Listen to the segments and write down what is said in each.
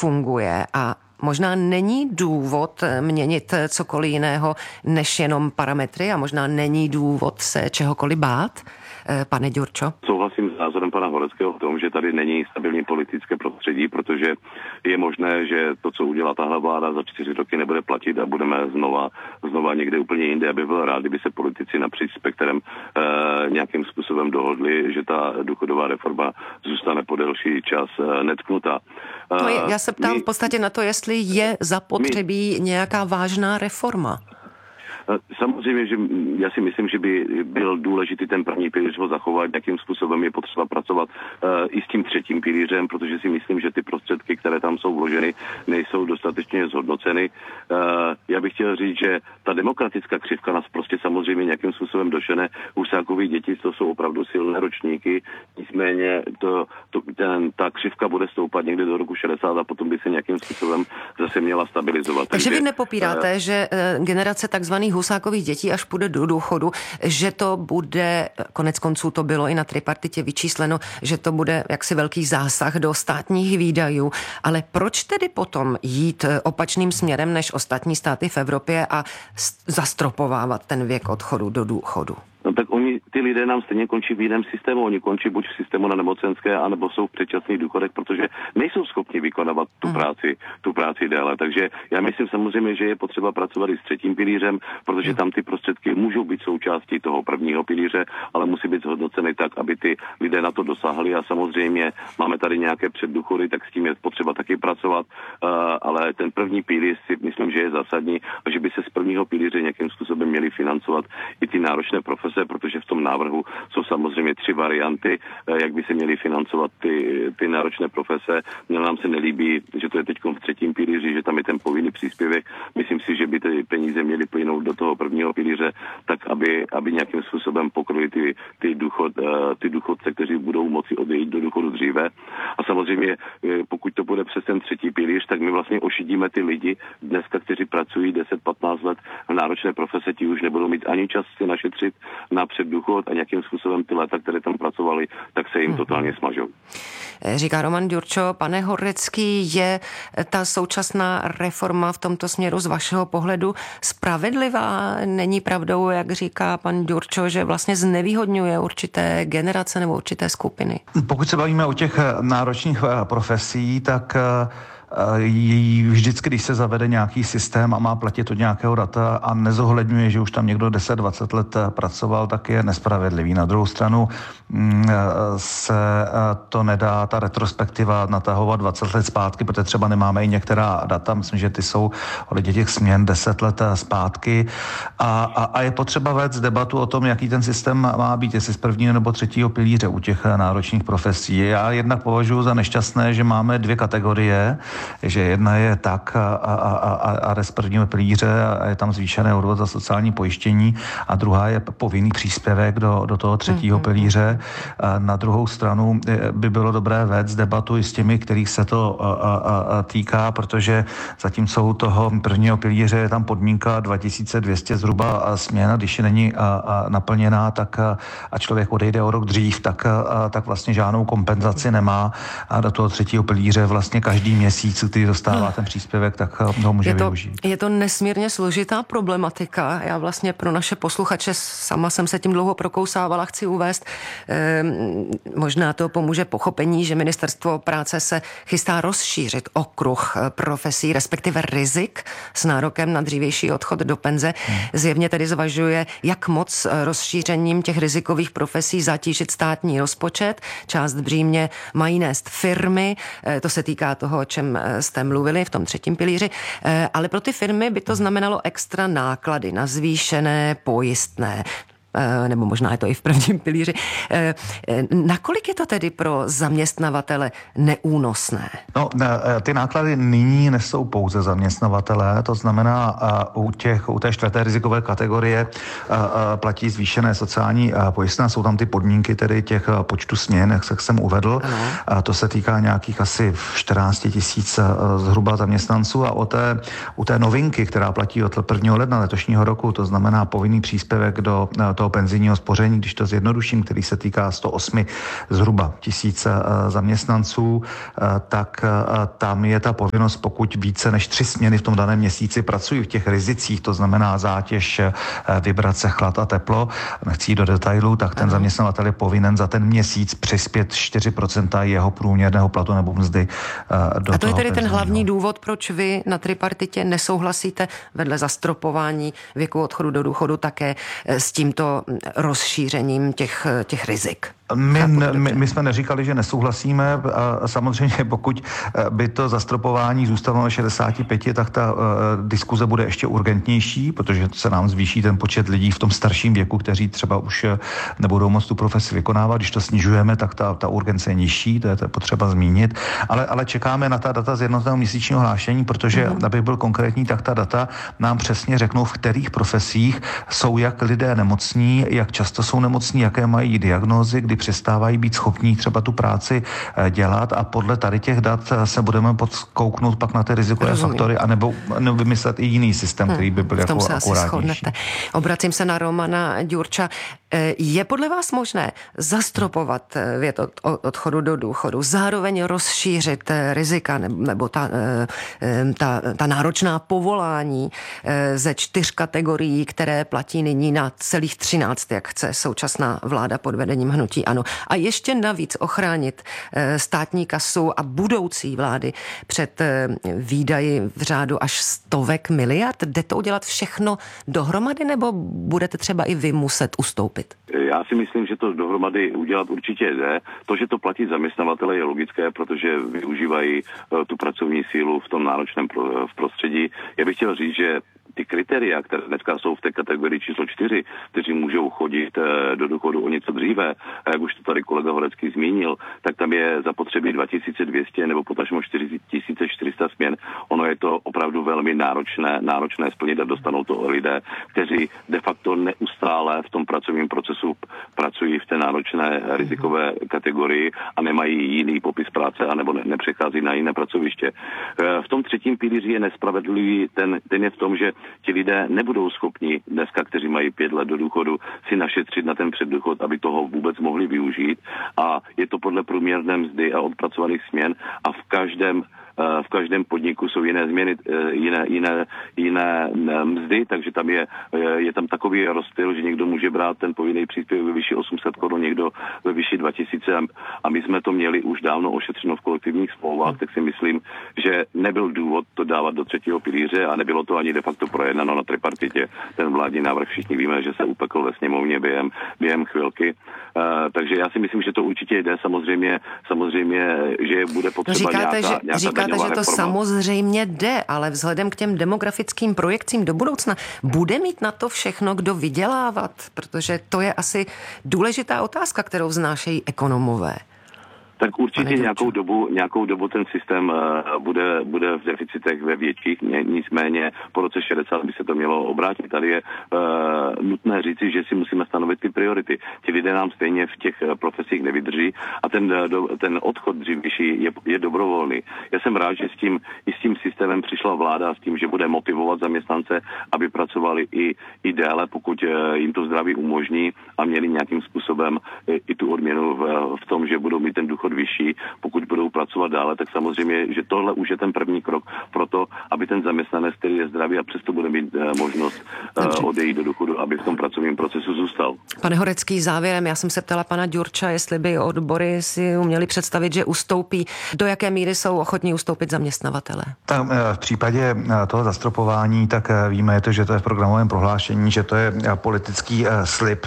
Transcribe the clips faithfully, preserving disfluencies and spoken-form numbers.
funguje a možná není důvod měnit cokoliv jiného než jenom parametry a možná není důvod se čehokoliv bát? Pane Ďurčo? Souhlasím s názorem pana Horeckého v tom, že tady není stabilní politické prostředí, protože je možné, že to, co udělá tahle vláda, za čtyři roky nebude platit a budeme znova, znova někde úplně jinde. Já bych byl rád, kdyby se politici napříč spektrem e, nějakým způsobem dohodli, že ta důchodová reforma zůstane po delší čas e, netknutá. To je, já se ptám my, v podstatě na to, jestli je zapotřebí my, nějaká vážná reforma. Samozřejmě, že já si myslím, že by byl důležitý ten první pilíř ho zachovat, jakým způsobem je potřeba pracovat uh, i s tím třetím pilířem, protože si myslím, že ty prostředky, které tam jsou vloženy, nejsou dostatečně zhodnoceny. Uh, já bych chtěl říct, že ta demokratická křivka nás prostě samozřejmě nějakým způsobem došene. Husákovi děti, to jsou opravdu silné ročníky, nicméně to, to, ten, ta křivka bude stoupat někde do roku šedesát a potom by se nějakým způsobem zase měla stabilizovat. Takže, Takže vy nepopíráte, uh, že uh, generace takzvaných Husákových dětí, až půjde do důchodu, že to bude, konec konců to bylo i na tripartitě vyčísleno, že to bude jaksi velký zásah do státních výdajů. Ale proč tedy potom jít opačným směrem než ostatní státy v Evropě a zastropovávat ten věk odchodu do důchodu? No tak oni, ty lidé nám stejně končí v jiném systému. Oni končí buď v systému na nemocenské, anebo jsou v předčasných důchodech, protože nejsou schopni vykonávat tu mm. práci, tu práci déle. Takže já myslím samozřejmě, že je potřeba pracovat i s třetím pilířem, protože tam ty prostředky můžou být součástí toho prvního pilíře, ale musí být zhodnoceny tak, aby ty lidé na to dosáhli. A samozřejmě máme tady nějaké předdůchody, tak s tím je potřeba taky pracovat, uh, ale ten první pilíř si myslím, že je zásadní a že by se z prvního pilíře nějakým způsobem měli financovat i ty náročné profese, protože v tom návrhu jsou samozřejmě tři varianty, jak by se měly financovat ty, ty náročné profese. Mně nám se nelíbí, že to je teď v třetím pilíři, že tam je ten povinný příspěvek. Myslím si, že by ty peníze měly plynout do toho prvního pilíře, tak aby, aby nějakým způsobem pokryli ty, ty, důchod, ty důchodce, kteří budou moci odejít do důchodu dříve. A samozřejmě, pokud to bude přes ten třetí pilíř, tak my vlastně ošidíme ty lidi dneska, kteří pracují deset patnáct let v náročné profese, ti už nebudou mít ani čas si našetřit na předdůchod a nějakým způsobem ty léta, které tam pracovali, tak se jim totálně smažou. Říká Roman Ďurčo. Pane Horecký, je ta současná reforma v tomto směru z vašeho pohledu spravedlivá? Není pravdou, jak říká pan Ďurčo, že vlastně znevýhodňuje určité generace nebo určité skupiny? Pokud se bavíme o těch náročných profesí, tak vždycky, když se zavede nějaký systém a má platit od nějakého data a nezohledňuje, že už tam někdo deset dvacet let pracoval, tak je nespravedlivý. Na druhou stranu se to nedá, ta retrospektiva natahovat dvacet let zpátky, protože třeba nemáme i některá data, myslím, že ty jsou ohledně těch směn deset let zpátky a, a, a je potřeba vést debatu o tom, jaký ten systém má být, jestli z prvního nebo třetího pilíře u těch náročných profesí. Já jednak považuji za nešťastné, že máme dvě kategorie, že jedna je tak a, a, a, a z prvního pilíře a je tam zvýšené odvod za sociální pojištění a druhá je povinný příspěvek do, do toho třetího mm-hmm. pilíře. A na druhou stranu by bylo dobré vést debatu i s těmi, kterých se to a, a, a týká, protože zatímco u toho prvního pilíře je tam podmínka dva tisíce dvě stě zhruba směn, když není a, a naplněná, tak a, a člověk odejde o rok dřív, tak, a, tak vlastně žádnou kompenzaci nemá a do toho třetího pilíře vlastně každý měsíc, který dostává ten příspěvek, tak ho může je to, využít. Je to nesmírně složitá problematika. Já vlastně pro naše posluchače, sama jsem se tím dlouho prokousávala, chci uvést, eh, možná to pomůže pochopení, že Ministerstvo práce se chystá rozšířit okruh profesí, respektive rizik s nárokem na dřívější odchod do penze. Hmm. Zjevně tedy zvažuje, jak moc rozšířením těch rizikových profesí zatížit státní rozpočet. Část břímě mají nést firmy, eh, to se týká toho, o čem jste mluvili v tom třetím pilíři, ale pro ty firmy by to znamenalo extra náklady na zvýšené pojistné, nebo možná je to i v prvním pilíři. Nakolik je to tedy pro zaměstnavatele neúnosné? No, ty náklady nyní nesou pouze zaměstnavatele, to znamená u, těch, u té čtvrté rizikové kategorie platí zvýšené sociální pojistné, jsou tam ty podmínky tedy těch počtu směn, jak jsem uvedl. Ano. To se týká nějakých asi čtrnáct tisíc zhruba zaměstnanců a o té, u té novinky, která platí od prvního ledna letošního roku, to znamená povinný příspěvek do toho penzijního spoření, když to zjednoduším, který se týká sto osm zhruba tisíc zaměstnanců, tak tam je ta povinnost, pokud více než tři směny v tom daném měsíci pracují v těch rizicích, to znamená zátěž, vibrace, chlad a teplo, nechci jít do detailů, tak ten zaměstnavatel je povinen za ten měsíc přispět čtyři procenta jeho průměrného platu nebo mzdy do. A to je tedy ten penzijního. hlavní důvod, proč vy na tripartitě nesouhlasíte vedle zastropování věku odchodu do důchodu také s tímto rozšířením těch, těch rizik. My, my, my jsme neříkali, že nesouhlasíme a samozřejmě pokud by to zastropování zůstalo na šedesáti pěti, tak ta uh, diskuze bude ještě urgentnější, protože se nám zvýší ten počet lidí v tom starším věku, kteří třeba už nebudou moct tu profesi vykonávat. Když to snižujeme, tak ta, ta urgence je nižší, to je, to je potřeba zmínit. Ale, ale čekáme na ta data z jednotného měsíčního hlášení, protože, mm. abych byl konkrétní, tak ta data nám přesně řeknou, v kterých profesích jsou jak lidé nemocní, jak často jsou nemocní, jaké mají diagnózy, kdy přestávají být schopní třeba tu práci dělat a podle tady těch dat se budeme podkouknout pak na ty rizikové Rozumím. faktory anebo, nebo vymyslet i jiný systém, hmm. který by byl jako akurátnější. Obracím se na Romana Ďurča. Je podle vás možné zastropovat věk od, odchodu do důchodu, zároveň rozšířit rizika nebo ta, ta, ta náročná povolání ze čtyř kategorií, které platí nyní na celých třináct, jak chce současná vláda pod vedením hnutí ANO. A ještě navíc ochránit státní kasu a budoucí vlády před výdaji v řádu až stovek miliard? Jde to udělat všechno dohromady, nebo budete třeba i vy muset ustoupit? Já si myslím, že to dohromady udělat určitě jde. To, že to platí zaměstnavatele, je logické, protože využívají tu pracovní sílu v tom náročném prostředí. Já bych chtěl říct, že ty kritéria, které dneska jsou v té kategorii číslo čtyři, kteří můžou chodit do důchodu o něco dříve, a jak už to tady kolega Horecký zmínil, tak tam je zapotřebí dva tisíce dvě stě nebo potažmo čtyři tisíce čtyři sta směn. Ono je to opravdu velmi náročné, náročné splnit a dostanou to lidé, kteří de facto neustále v tom pracovním procesu pracují v té náročné rizikové kategorii a nemají jiný popis práce anebo ne, nepřechází na jiné pracoviště. V tom třetím pilíři je nespravedlivý, ten, ten je v tom, že ti lidé nebudou schopni dneska, kteří mají pět let do důchodu, si našetřit na ten předdůchod, aby toho vůbec mohli využít. A je to podle průměrné mzdy a odpracovaných směn a v každém v každém podniku jsou jiné změny, jiné, jiné, jiné mzdy, takže tam je, je tam takový rozptyl, že někdo může brát ten povinný příspěvek ve výši osm set korun, někdo ve výši dva tisíce a my jsme to měli už dávno ošetřeno v kolektivních smlouvách, tak si myslím, že nebyl důvod to dávat do třetího pilíře a nebylo to ani de facto projednáno na tripartitě. Ten vládní návrh všichni víme, že se upekl ve sněmovně během, během chvilky. Uh, takže já si myslím, že to určitě jde, samozřejmě, samozřejmě, že bude potřeba říkáte, nějaká, že, nějaká říkáte, že to reforma. Samozřejmě jde, ale vzhledem k těm demografickým projekcím do budoucna bude mít na to všechno, kdo vydělávat, protože to je asi důležitá otázka, kterou vznášejí ekonomové. Tak určitě nějakou dobu, nějakou dobu ten systém uh, bude, bude v deficitech ve větších, nicméně po roce šedesát by se to mělo obrátit. Tady je uh, nutné říci, že si musíme stanovit ty priority. Ti lidé nám stejně v těch uh, profesích nevydrží a ten, uh, do, ten odchod dřívější je, je dobrovolný. Já jsem rád, že s tím, i s tím systémem přišla vláda, s tím, že bude motivovat zaměstnance, aby pracovali i, i déle, pokud uh, jim to zdraví umožní a měli nějakým způsobem uh, i tu odměnu v, v tom, že budou mít ten důchod vyšší, pokud budou pracovat dále, tak samozřejmě, že tohle už je ten první krok pro to, aby ten zaměstnanec, který je zdravý a přesto bude mít uh, možnost uh, odejít do důchodu, aby v tom pracovním procesu zůstal. Pane Horecký, závěrem, já jsem se ptala pana Ďurča, jestli by odbory si uměli představit, že ustoupí. Do jaké míry jsou ochotní ustoupit zaměstnavatele? Tak v případě toho zastropování, tak víme, to, že to je v programovém prohlášení, že to je politický slib,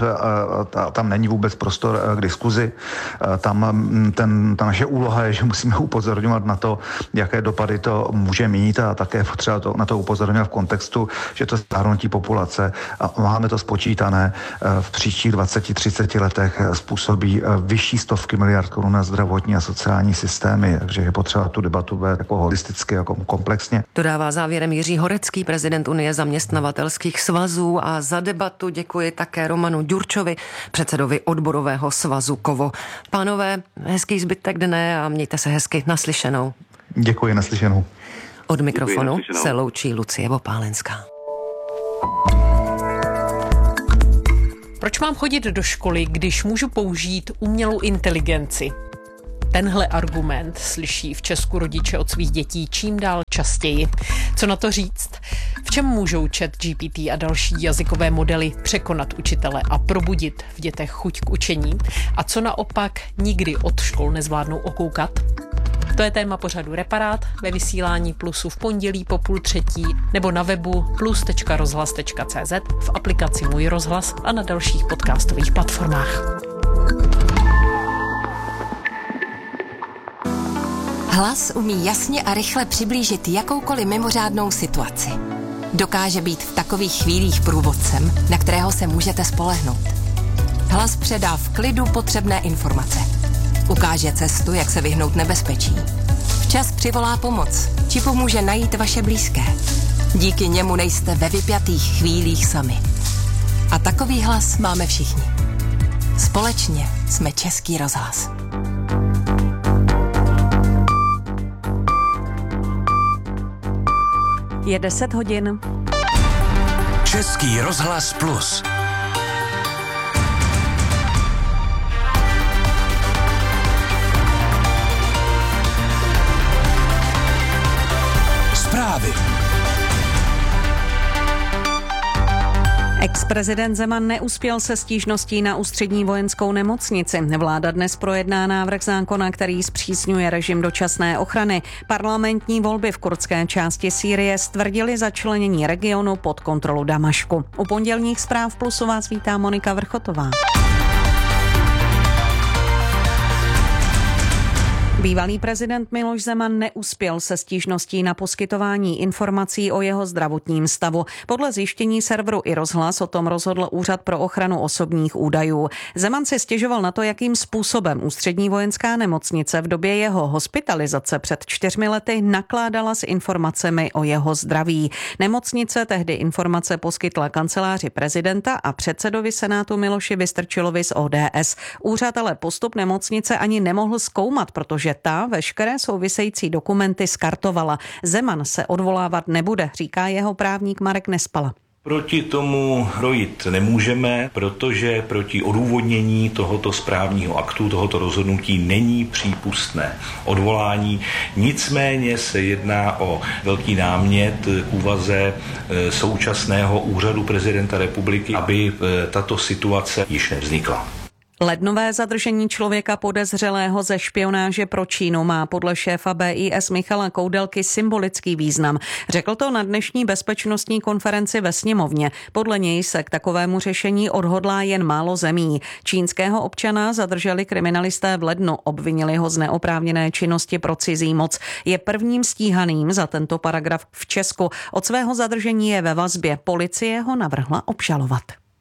tam není vůbec prostor k diskuzi. Tam ten ta naše úloha je, že musíme upozorňovat na to, jaké dopady to může mít a také potřeba to, na to upozorňovat v kontextu, že to stárnutí populace a máme to spočítané v příštích dvaceti třiceti letech způsobí vyšší stovky miliard korun na zdravotní a sociální systémy, takže je potřeba tu debatu vést jako holisticky, jako komplexně. Dodává závěrem Jiří Horecký, prezident Unie zaměstnavatelských svazů, a za debatu děkuji také Romanu Ďurčovi, předsedovi odborového svazu Kovo. Pánové, hezký zbytek dne a mějte se hezky. Naslyšenou. Děkuji, naslyšenou. Od mikrofonu Děkuji, naslyšenou. Se loučí Lucie Vopálenská. Proč mám chodit do školy, když můžu použít umělou inteligenci? Tenhle argument slyší v Česku rodiče od svých dětí čím dál častěji. Co na to říct? V čem můžou ChatGPT a další jazykové modely překonat učitele a probudit v dětech chuť k učení? A co naopak nikdy od škol nezvládnou okoukat? To je téma pořadu Reparát ve vysílání Plusu v pondělí po půl třetí nebo na webu plus tečka rozhlas tečka cé zet, v aplikaci Můj rozhlas a na dalších podcastových platformách. Hlas umí jasně a rychle přiblížit jakoukoliv mimořádnou situaci. Dokáže být v takových chvílích průvodcem, na kterého se můžete spolehnout. Hlas předá v klidu potřebné informace. Ukáže cestu, jak se vyhnout nebezpečí. Včas přivolá pomoc, či pomůže najít vaše blízké. Díky němu nejste ve vypjatých chvílích sami. A takový hlas máme všichni. Společně jsme Český rozhlas. Je deset hodin. Český rozhlas Plus. Zprávy. Ex-prezident Zeman neuspěl se stížností na ústřední vojenskou nemocnici. Vláda dnes projedná návrh zákona, který zpřísňuje režim dočasné ochrany. Parlamentní volby v kurdské části Sýrie stvrdily začlenění regionu pod kontrolu Damašku. U pondělních zpráv Plusu vás vítá Monika Vrchotová. Bývalý prezident Miloš Zeman neuspěl se stížností na poskytování informací o jeho zdravotním stavu. Podle zjištění serveru i rozhlas o tom rozhodl Úřad pro ochranu osobních údajů. Zeman si stěžoval na to, jakým způsobem ústřední vojenská nemocnice v době jeho hospitalizace před čtyřmi lety nakládala s informacemi o jeho zdraví. Nemocnice tehdy informace poskytla kanceláři prezidenta a předsedovi Senátu Miloši Vystrčilovi z ó dé es. Úřad ale postup nemocnice ani nemohl zkoumat, protože ta veškeré související dokumenty skartovala. Zeman se odvolávat nebude, říká jeho právník Marek Nespala. Proti tomu dojít nemůžeme, protože proti odůvodnění tohoto správního aktu, tohoto rozhodnutí není přípustné odvolání. Nicméně se jedná o velký námět k úvaze současného úřadu prezidenta republiky, aby tato situace již nevznikla. Lednové zadržení člověka podezřelého ze špionáže pro Čínu má podle šéfa bé í es Michala Koudelky symbolický význam. Řekl to na dnešní bezpečnostní konferenci ve sněmovně. Podle něj se k takovému řešení odhodlá jen málo zemí. Čínského občana zadrželi kriminalisté v lednu, obvinili ho z neoprávněné činnosti pro cizí moc. Je prvním stíhaným za tento paragraf v Česku. Od svého zadržení je ve vazbě. Policie ho navrhla obžalovat.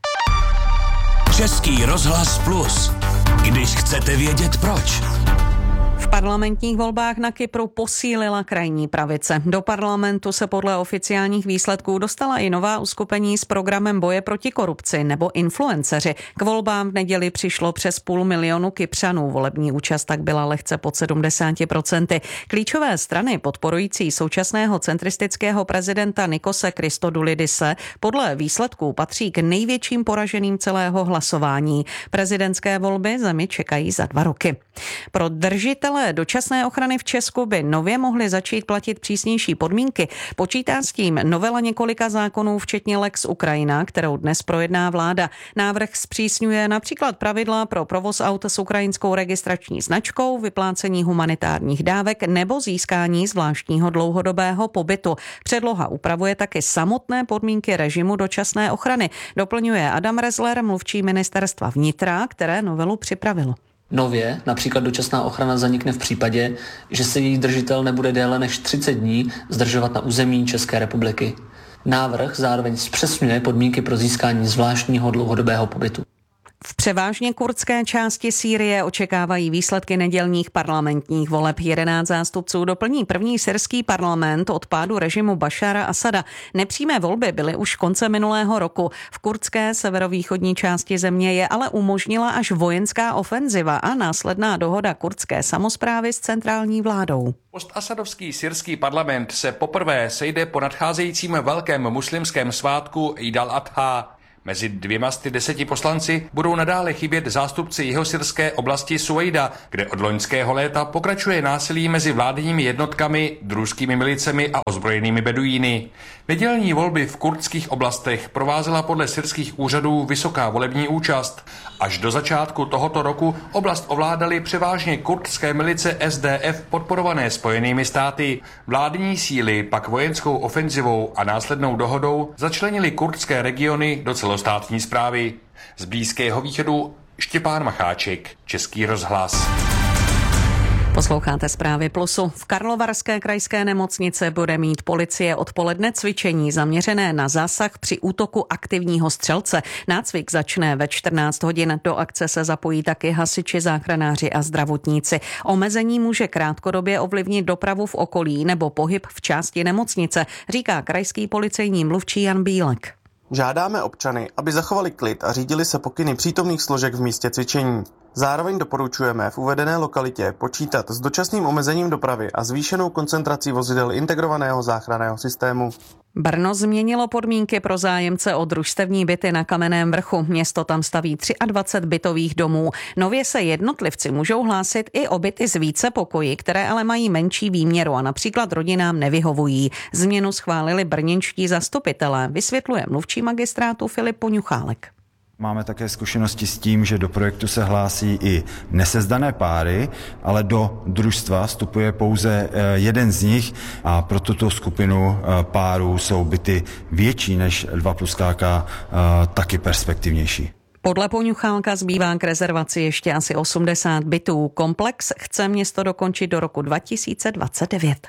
Český rozhlas Plus. Když chcete vědět proč. V parlamentních volbách na Kypru posílila krajní pravice. Do parlamentu se podle oficiálních výsledků dostala i nová uskupení s programem boje proti korupci nebo influenceři. K volbám v neděli přišlo přes půl milionu Kypřanů. Volební účast tak byla lehce pod sedmdesát procent. Klíčové strany podporující současného centristického prezidenta Nikose Christodoulidise podle výsledků patří k největším poraženým celého hlasování. Prezidentské volby zemi čekají za dva roky. Pro držitele dočasné ochrany v Česku by nově mohly začít platit přísnější podmínky. Počítá s tím novela několika zákonů, včetně Lex Ukrajina, kterou dnes projedná vláda. Návrh zpřísňuje například pravidla pro provoz aut s ukrajinskou registrační značkou, vyplácení humanitárních dávek nebo získání zvláštního dlouhodobého pobytu. Předloha upravuje taky samotné podmínky režimu dočasné ochrany. Doplňuje Adam Rezler, mluvčí ministerstva vnitra, které novelu připravilo. Nově například dočasná ochrana zanikne v případě, že se její držitel nebude déle než třicet dní zdržovat na území České republiky. Návrh zároveň zpřesňuje podmínky pro získání zvláštního dlouhodobého pobytu. V převážně kurdské části Sýrie očekávají výsledky nedělních parlamentních voleb. jedenáct zástupců doplní první syrský parlament od pádu režimu Bašára Asada. Nepřímé volby byly už konce minulého roku. V kurdské severovýchodní části země je ale umožnila až vojenská ofenziva a následná dohoda kurdské samosprávy s centrální vládou. Postasadovský syrský parlament se poprvé sejde po nadcházejícím velkém muslimském svátku Eid al-Adha. Mezi dvěma z deseti poslanci budou nadále chybět zástupci jihosyrské oblasti Suejda, kde od loňského léta pokračuje násilí mezi vládními jednotkami, družskými milicemi a ozbrojenými beduíny. Nedělní volby v kurdských oblastech provázela podle syrských úřadů vysoká volební účast. Až do začátku tohoto roku oblast ovládaly převážně kurdské milice S D F podporované Spojenými státy. Vládní síly pak vojenskou ofenzivou a následnou dohodou začlenili kurdské regiony do celostátní správy. Z Blízkého východu Štěpán Macháček, Český rozhlas. Posloucháte zprávy Plusu. V Karlovarské krajské nemocnici bude mít policie odpoledne cvičení zaměřené na zásah při útoku aktivního střelce. Nácvik začne ve čtrnáct hodin. Do akce se zapojí taky hasiči, záchranáři a zdravotníci. Omezení může krátkodobě ovlivnit dopravu v okolí nebo pohyb v části nemocnice, říká krajský policejní mluvčí Jan Bílek. Žádáme občany, aby zachovali klid a řídili se pokyny přítomných složek v místě cvičení. Zároveň doporučujeme v uvedené lokalitě počítat s dočasným omezením dopravy a zvýšenou koncentrací vozidel integrovaného záchranného systému. Brno změnilo podmínky pro zájemce o družstevní byty na Kamenném Vrchu. Město tam staví dvacet tři bytových domů. Nově se jednotlivci můžou hlásit i o byty z více pokoji, které ale mají menší výměru a například rodinám nevyhovují. Změnu schválili brněnští zastupitelé, vysvětluje mluvčí magistrátu Filip Poňuchálek. Máme také zkušenosti s tím, že do projektu se hlásí i nesezdané páry, ale do družstva vstupuje pouze jeden z nich a pro tuto skupinu párů jsou byty větší než dva plus K K taky perspektivnější. Podle Poňuchálka zbývá k rezervaci ještě asi osmdesát bytů. Komplex chce město dokončit do roku dva tisíce dvacet devět.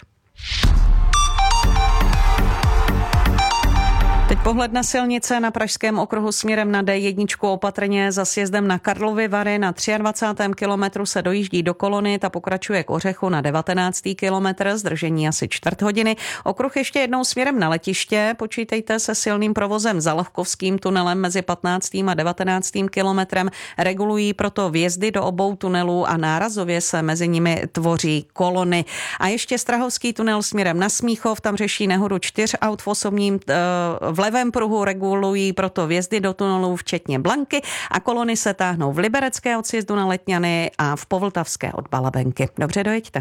Teď pohled na silnice na pražském okruhu směrem na D jedna opatrně za sjezdem na Karlovy Vary na dvacátém třetím kilometru se dojíždí do Kolony, ta pokračuje k Ořechu na devatenáctý kilometr, zdržení asi čtvrt hodiny. Okruh ještě jednou směrem na letiště, počítejte se silným provozem za Lavkovským tunelem mezi patnáctým a devatenáctým kilometrem, regulují proto vjezdy do obou tunelů a nárazově se mezi nimi tvoří kolony. A ještě Strahovský tunel směrem na Smíchov, tam řeší nehodu čtyř aut v osobním v levém pruhu, regulují proto vjezdy do tunelů včetně Blanky a kolony se táhnou v Liberecké od sjezdu na Letňany a v Povltavské od Balabenky. Dobře, dojeďte.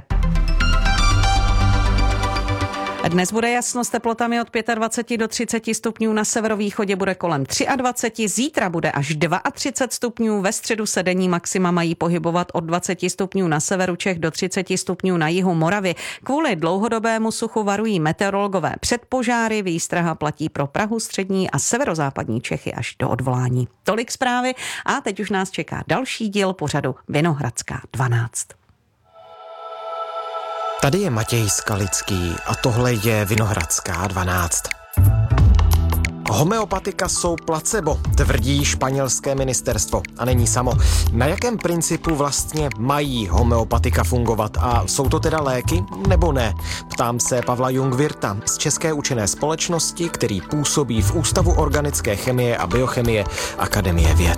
Dnes bude jasno s teplotami od dvacet pět do třiceti stupňů, na severovýchodě bude kolem dvacet tři, zítra bude až třicet dva stupňů, ve středu se denní maxima mají pohybovat od dvacet stupňů na severu Čech do třicet stupňů na jihu Moravy. Kvůli dlouhodobému suchu varují meteorologové před požáry, výstraha platí pro Prahu, střední a severozápadní Čechy až do odvolání. Tolik zprávy a teď už nás čeká další díl pořadu Vinohradská dvanáct. Tady je Matěj Skalický a tohle je Vinohradská dvanáct. Homeopatika jsou placebo, tvrdí španělské ministerstvo. A není samo. Na jakém principu vlastně mají homeopatika fungovat? A jsou to teda léky nebo ne? Ptám se Pavla Jungwirta z České učené společnosti, který působí v Ústavu organické chemie a biochemie Akademie věd.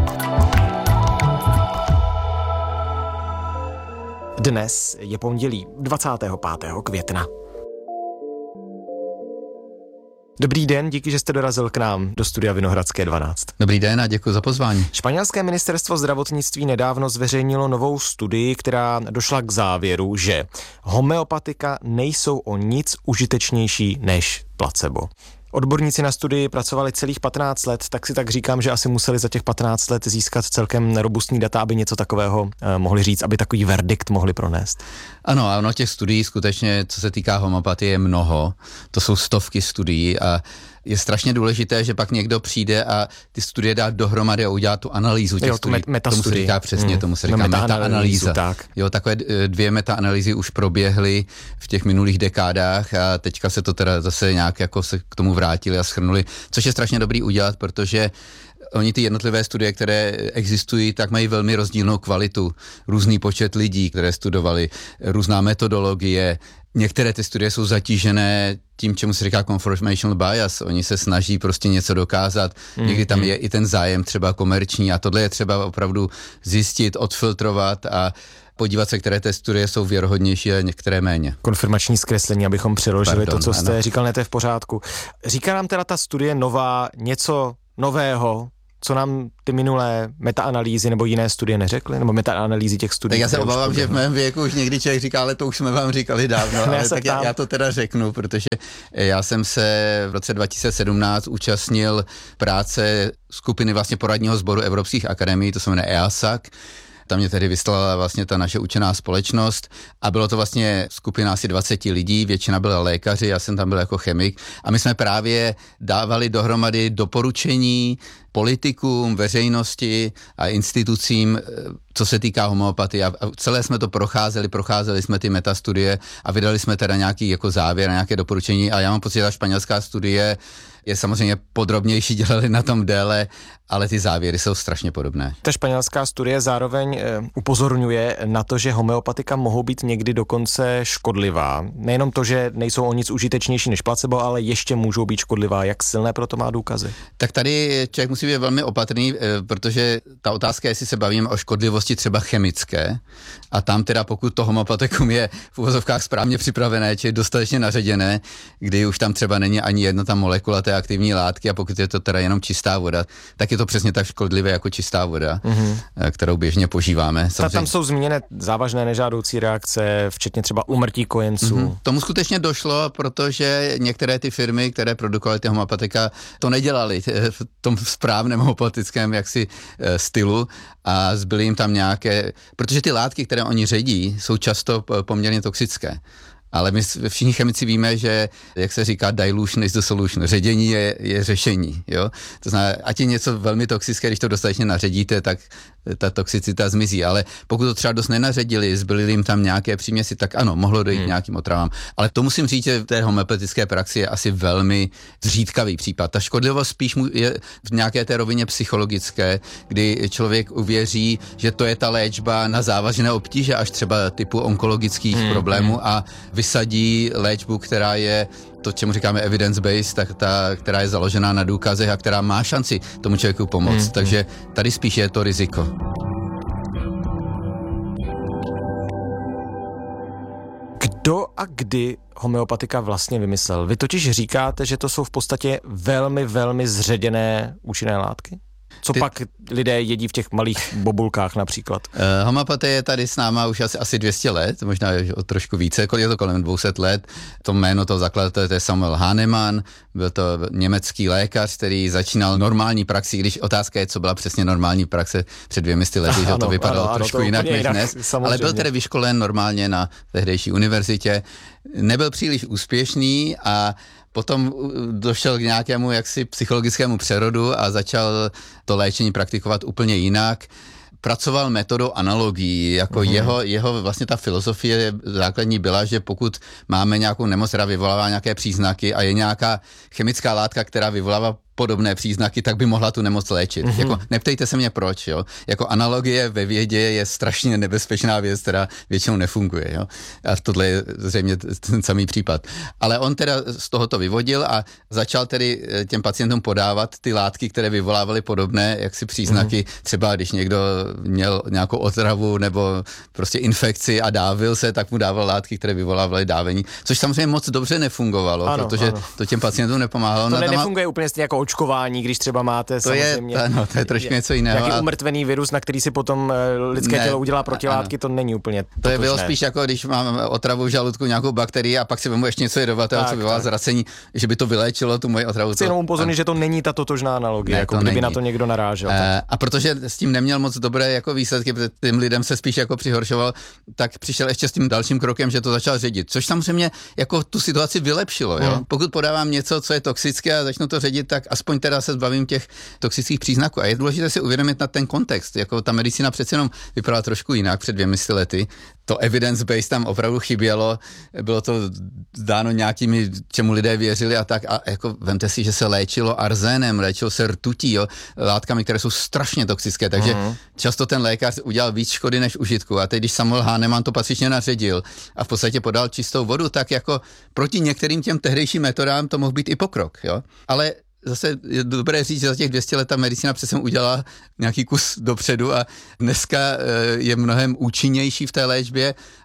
Dnes je pondělí dvacátého pátého května. Dobrý den, díky, že jste dorazil k nám do studia Vinohradské dvanáct. Dobrý den a děkuji za pozvání. Španělské ministerstvo zdravotnictví nedávno zveřejnilo novou studii, která došla k závěru, že homeopatika nejsou o nic užitečnější než placebo. Odborníci na studii pracovali celých patnáct let, tak si tak říkám, že asi museli za těch patnáct let získat celkem robustní data, aby něco takového eh, mohli říct, aby takový verdikt mohli pronést. Ano, a ono těch studií skutečně, co se týká homeopatie, je mnoho. To jsou stovky studií a je strašně důležité, že pak někdo přijde a ty studie dá dohromady a udělá tu analýzu těch jo, studií. Tomu se říká přesně, mm. tomu se říká no, meta-analýza. Tak. Jo, takové dvě meta-analýzy už proběhly v těch minulých dekádách a teďka se to teda zase nějak jako se k tomu vrátili a shrnuli, což je strašně dobrý udělat, protože oni ty jednotlivé studie, které existují, tak mají velmi rozdílnou kvalitu. Různý počet lidí, které studovali, různá metodologie. Některé ty studie jsou zatížené tím, čemu se říká confirmational bias. Oni se snaží prostě něco dokázat. Mm, Někdy tam mm. je i ten zájem třeba komerční a tohle je třeba opravdu zjistit, odfiltrovat a podívat se, které té studie jsou věrohodnější a některé méně. Konfirmační zkreslení, abychom přeložili Pardon, to, co jste ano. říkal, ne, to je v pořádku. Říká nám teda ta studie nová něco nového, co nám ty minulé metaanalýzy nebo jiné studie neřekly, nebo metaanalýzy těch studií? Tak já se obávám, že v mém věku už někdy člověk říká, ale to už jsme vám říkali dávno, ale tak já, já to teda řeknu, protože já jsem se v roce dva tisíce sedmnáct účastnil práce skupiny vlastně poradního sboru Evropských akademií, to se jmenuje E A S A C. Tam mě tedy vyslala vlastně ta naše učená společnost a bylo to vlastně skupina asi dvacet lidí, většina byla lékaři, já jsem tam byl jako chemik a my jsme právě dávali dohromady doporučení politikům, veřejnosti a institucím, co se týká homeopatie. A celé jsme to procházeli, procházeli jsme ty metastudie a vydali jsme teda nějaký jako závěr, nějaké doporučení a já mám pocit, že ta španělská studie je samozřejmě podrobnější, dělali na tom déle, ale ty závěry jsou strašně podobné. Ta španělská studie zároveň e, upozorňuje na to, že homeopatika mohou být někdy dokonce škodlivá. Nejenom to, že nejsou o nic užitečnější než placebo, ale ještě můžou být škodlivá. Jak silné proto má důkazy? Tak tady člověk musí být velmi opatrný, e, protože ta otázka je, jestli se bavíme o škodlivosti třeba chemické a tam teda pokud to homeopatikum je v uvozovkách správně připravené, či dostatečně naředěné, kdy už tam třeba není ani jedna ta molekula té aktivní látky a pokud je to teda jenom čistá voda, tak je to přesně tak škodlivé jako čistá voda, mm-hmm. kterou běžně požíváme. Ta, tam jsou zmíněné závažné nežádoucí reakce, včetně třeba úmrtí kojenců. Mm-hmm. Tomu skutečně došlo, protože některé ty firmy, které produkovaly ty homeopatika, to nedělali v tom správném homeopatickém jaksi stylu a zbyly jim tam nějaké, protože ty látky, které oni ředí, jsou často poměrně toxické. Ale my všichni chemici víme, že, jak se říká, dilution is the solution. Ředění je, je řešení, jo. To znamená, ať je něco velmi toxické, když to dostatečně naředíte, tak ta toxicita zmizí. Ale pokud to třeba dost nenaředili, zbyly jim tam nějaké příměsi, tak ano, mohlo dojít hmm. nějakým otravám. Ale to musím říct, že v té homeopatické praxi je asi velmi zřídkavý případ. Ta škodlivost spíš je v nějaké té rovině psychologické, kdy člověk uvěří, že to je ta léčba na závažné obtíže, až třeba typu onkologických hmm. problémů a vysadí léčbu, která je to, čemu říkáme evidence-based, tak ta, která je založená na důkazech a která má šanci tomu člověku pomoct. Hmm. Takže tady spíš je to riziko. Kdo a kdy homeopatika vlastně vymyslel? Vy totiž říkáte, že to jsou v podstatě velmi, velmi zředěné účinné látky? Co Ty... pak lidé jedí v těch malých bobulkách například? Uh, homeopatie je tady s náma už asi, asi dvě stě let, možná o trošku více, je to kolem dvě stě let. To jméno toho zakladatele je Samuel Hahnemann, byl to německý lékař, který začínal normální praxi, když otázka je, co byla přesně normální praxe před dvěmi sty lety, že to vypadalo ano, trošku ano, to jinak než jinak, dnes, samozřejmě. Ale byl tedy vyškolen normálně na tehdejší univerzitě, nebyl příliš úspěšný a potom došel k nějakému jaksi psychologickému přerodu a začal to léčení praktikovat úplně jinak. Pracoval metodou analogií, jako mm-hmm. jeho, jeho vlastně ta filozofie základní byla, že pokud máme nějakou nemoc, která vyvolává nějaké příznaky a je nějaká chemická látka, která vyvolává podobné příznaky, tak by mohla tu nemoc léčit. Mm-hmm. Jako, neptejte se mě proč, jo. Jako analogie ve vědě je strašně nebezpečná věc, která většinou nefunguje, jo. A tohle je zřejmě ten samý případ. Ale on teda z toho to vyvodil a začal tedy těm pacientům podávat ty látky, které vyvolávaly podobné jaksi příznaky. Mm-hmm. Třeba když někdo měl nějakou otravu nebo prostě infekci a dávil se, tak mu dával látky, které vyvolávaly dávení. Což samozřejmě moc dobře nefungovalo, ano, protože ano. to těm pacientům nepomáhalo. To nefunguje má... úplně stejně jako očkování, když třeba máte to samozřejmě... Je, ano, to je trošku něco jiného. Jaký umrtvený virus, na který si potom lidské ne, tělo udělá protilátky, ano. To není úplně totožné. To je bylo spíš jako, když mám otravu v žaludku, nějakou bakterii a pak si vemu ještě něco jedovatého, co vyvolá zracení, že by to vyléčilo tu moji otravu. Chci jenom upozornit, že to není ta totožná analogie, ne, jako kdyby není. Na to někdo narážel. E, a protože s tím neměl moc dobré jako výsledky, protože tím lidem se spíš jako přihoršoval, tak přišel ještě s tím dalším krokem, že to začal ředit, což samozřejmě jako tu situaci vylepšilo. Jo? Hmm. Pokud podávám něco, co je toxické a začnu to ředit, tak aspoň teda se zbavím těch toxických příznaků. A je důležité si uvědomit na ten kontext. Jako ta medicína přece jenom vypadala trošku jinak před dvěmi sty lety. To evidence-based tam opravdu chybělo. Bylo to dáno nějakými, čemu lidé věřili a tak. A jako vemte si, že se léčilo arzénem, léčilo se rtutí, jo, látkami, které jsou strašně toxické. Takže uh-huh. často ten lékař udělal víc škody než užitku. A teď, když Samuel Hahnemann to patřičně naředil a v podstatě podal čistou vodu, tak jako proti některým těm tehdejším metodám to mohl být i pokrok. Jo? Ale zase je dobré říct, že za těch dvě stě let ta medicína přece udělala nějaký kus dopředu a dneska je mnohem účinnější v té léčbě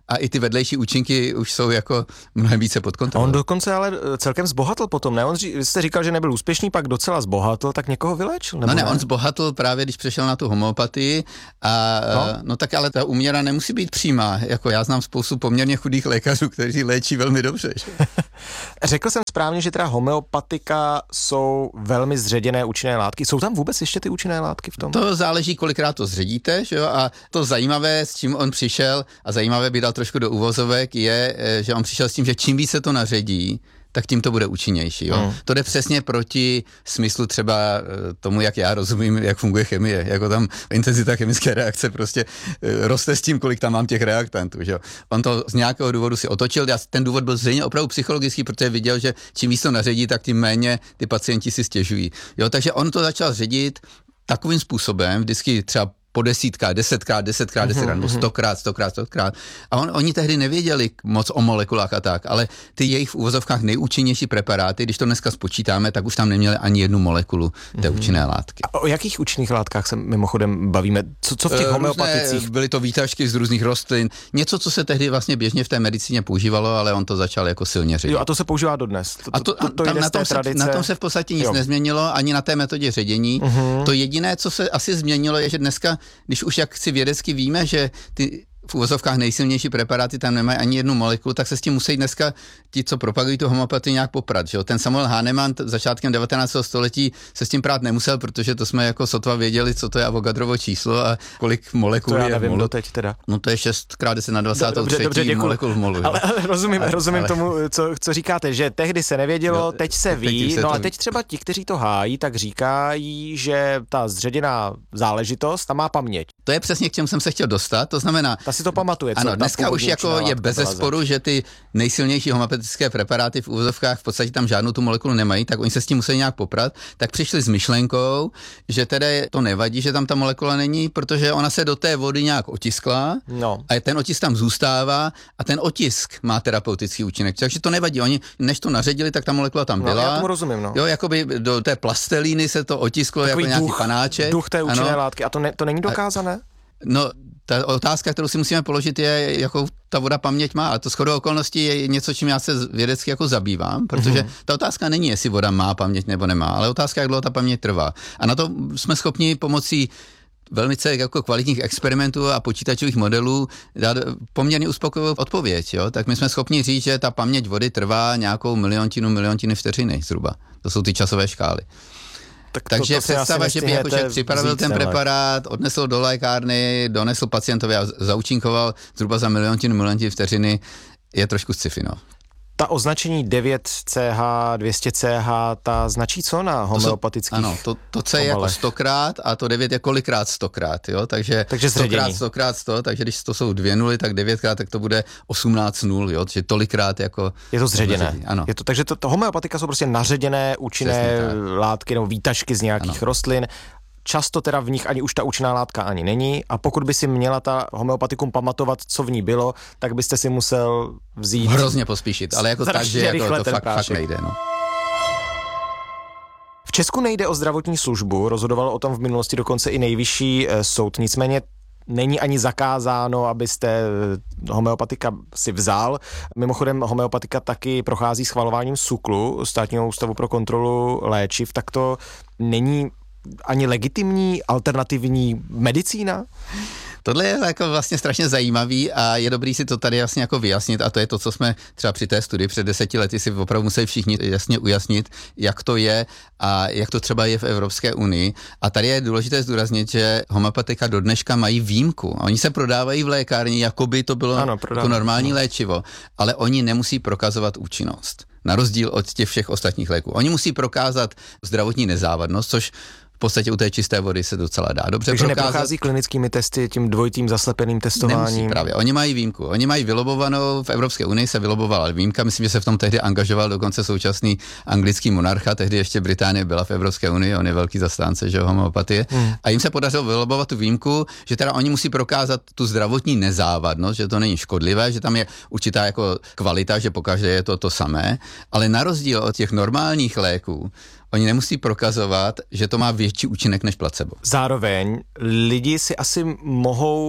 a i ty vedlejší účinky už jsou jako mnohem více pod kontrolou. On dokonce ale celkem zbohatl potom, ne? On ří, jste říkal, že nebyl úspěšný, pak docela zbohatl, tak někoho vyléčil? No ne, ne, on zbohatl právě, když přešel na tu homeopatii a no. no tak ale ta úměra nemusí být přímá. Jako já znám spoustu poměrně chudých lékařů, kteří léčí velmi dobře. Že? Řekl jsem správně, že teda homeopatika jsou velmi zředěné účinné látky. Jsou tam vůbec ještě ty účinné látky v tom? To záleží, kolikrát to zředíte, že jo? A to zajímavé, s čím on přišel, a zajímavé by dal trošku do uvozovek, je, že on přišel s tím, že čím více to naředí, tak tím to bude účinnější. Jo? Hmm. To jde přesně proti smyslu třeba tomu, jak já rozumím, jak funguje chemie. Jako tam intenzita chemické reakce prostě roste s tím, kolik tam mám těch reaktantů. Že jo? On to z nějakého důvodu si otočil. Ten důvod byl zřejmě opravdu psychologický, protože viděl, že čím víc to naředí, tak tím méně ty pacienti si stěžují. Jo? Takže on to začal ředit takovým způsobem, vždycky třeba po desítkách, desetkrát, desetkrát, desetkrát, nebo stokrát, stokrát, stokrát. A on, oni tehdy nevěděli moc o molekulách a tak, ale ty jejich v úvozovkách nejúčinnější preparáty, když to dneska spočítáme, tak už tam neměli ani jednu molekulu té mm-hmm. účinné látky. A o jakých účinných látkách se mimochodem bavíme? Co, co v těch homeopaticích? Byly to výtažky z různých rostlin, něco, co se tehdy vlastně běžně v té medicíně používalo, ale on to začal jako silně ředit. Jo, a to se používá dodnes. To, a to, to, to tam, na, tom se, na tom se v podstatě nic jo. nezměnilo, ani na té metodě ředění. Mm-hmm. To jediné, co se asi změnilo, je, že dneska, když už jak si vědecky víme, že ty v uvozovkách nejsilnější preparáty tam nemají ani jednu molekulu, tak se s tím musí dneska ti, co propagují tu homeopatii, nějak poprat. Že jo? Ten Samuel Hahnemann začátkem devatenáctého století se s tím prát nemusel, protože to jsme jako sotva věděli, co to je Avogadrovo číslo a kolik molekul je v molu. Teď teda. No to je šest krát deset na dvacátou třetí molekul v molu. Ale, ale rozumím, ale, rozumím ale... tomu, co, co říkáte, že tehdy se nevědělo, jo, teď se ví, teď se no to... a teď třeba ti, kteří to hájí, tak říkají, že ta zředěná záležitost, ta má paměť. To je přesně, k čemu jsem se chtěl dostat, to znamená... Ta si to pamatuje. Ano, dneska už jako je bezesporu, že ty nejsilnější homeopatické preparáty v úvozovkách v podstatě tam žádnou tu molekulu nemají, tak oni se s tím musí nějak poprat, tak přišli s myšlenkou, že tedy to nevadí, že tam ta molekula není, protože ona se do té vody nějak otiskla no. a ten otisk tam zůstává a ten otisk má terapeutický účinek, takže to nevadí. Oni, než to naředili, tak ta molekula tam byla. No, já tomu rozumím, no. Jo, jakoby do té plastelíny se to otisklo takový jako nějaký duch, panáček. Duch té účinné ano. látky. A to, ne, to není dokázané? No, ta otázka, kterou si musíme položit, je, jakou ta voda paměť má. A to shodou okolností je něco, čím já se vědecky jako zabývám, protože mm-hmm. ta otázka není, jestli voda má paměť nebo nemá, ale otázka, jak dlouho ta paměť trvá. A na to jsme schopni pomocí velmi jako kvalitních experimentů a počítačových modelů dát poměrně uspokojivou odpověď. Jo? Tak my jsme schopni říct, že ta paměť vody trvá nějakou miliontinu, miliontiny vteřiny zhruba. To jsou ty časové škály. Tak Takže to, to představa, že by jakože připravil ten preparát, odnesl do lékárny, donesl pacientovi a zaúčinkoval zhruba za miliontinu, miliontiny vteřiny, je trošku sci-fi, no. Ta označení devět C H, dvě stě C H, ta značí co na homeopatických Ano, to, to C je jako stokrát a to devět je kolikrát stokrát, jo, takže, takže stokrát, stokrát sto, takže když to jsou dvě nuly, tak devětkrát, tak to bude osmnáct nul, jo, takže tolikrát jako... Je to zředěné. Zředí, ano. Je to, takže to, to homeopatika jsou prostě naředěné účinné látky nebo výtažky z nějakých ano. rostlin. Často teda v nich ani už ta účinná látka ani není a pokud by si měla ta homeopatikum pamatovat, co v ní bylo, tak byste si musel vzít... Hrozně pospíšit, ale jako tak, že jako to fakt, fakt nejde, no. V Česku nejde o zdravotní službu, rozhodoval o tom v minulosti dokonce i nejvyšší soud, nicméně není ani zakázáno, abyste homeopatika si vzal. Mimochodem homeopatika taky prochází schvalováním SÚKLu, Státního ústavu pro kontrolu léčiv, tak to není ani legitimní alternativní medicína? Tohle je jako vlastně strašně zajímavý a je dobrý si to tady jasně jako vyjasnit a to je to, co jsme třeba při té studii před deseti lety si opravdu museli všichni jasně ujasnit, jak to je a jak to třeba je v Evropské unii. A tady je důležité zdůraznit, že homeopatika do dneška mají výjimku. Oni se prodávají v lékárně, jako by to bylo ano, jako normální no. léčivo, ale oni nemusí prokazovat účinnost. Na rozdíl od těch všech ostatních léků. Oni musí prokázat zdravotní nezávadnost, což v podstatě u té čisté vody se docela dá dobře Takže prokázat. neprochází klinickými testy, tím dvojitým zaslepeným testováním? Nemusí právě. Oni mají výjimku. Oni mají vylobovanou, v Evropské unii se vylobovala výjimka, myslím, že se v tom tehdy angažoval dokonce současný anglický monarcha, tehdy ještě Británie byla v Evropské unii, on je velký zastánce, že homeopatie. Hmm. A jim se podařilo vylobovat tu výjimku, že teda oni musí prokázat tu zdravotní nezávadnost, že to není škodlivé, že tam je určitá jako kvalita, že pokaždé je to to samé, ale na rozdíl od těch normálních léků, oni nemusí prokazovat, že to má větší účinek než placebo. Zároveň lidi si asi mohou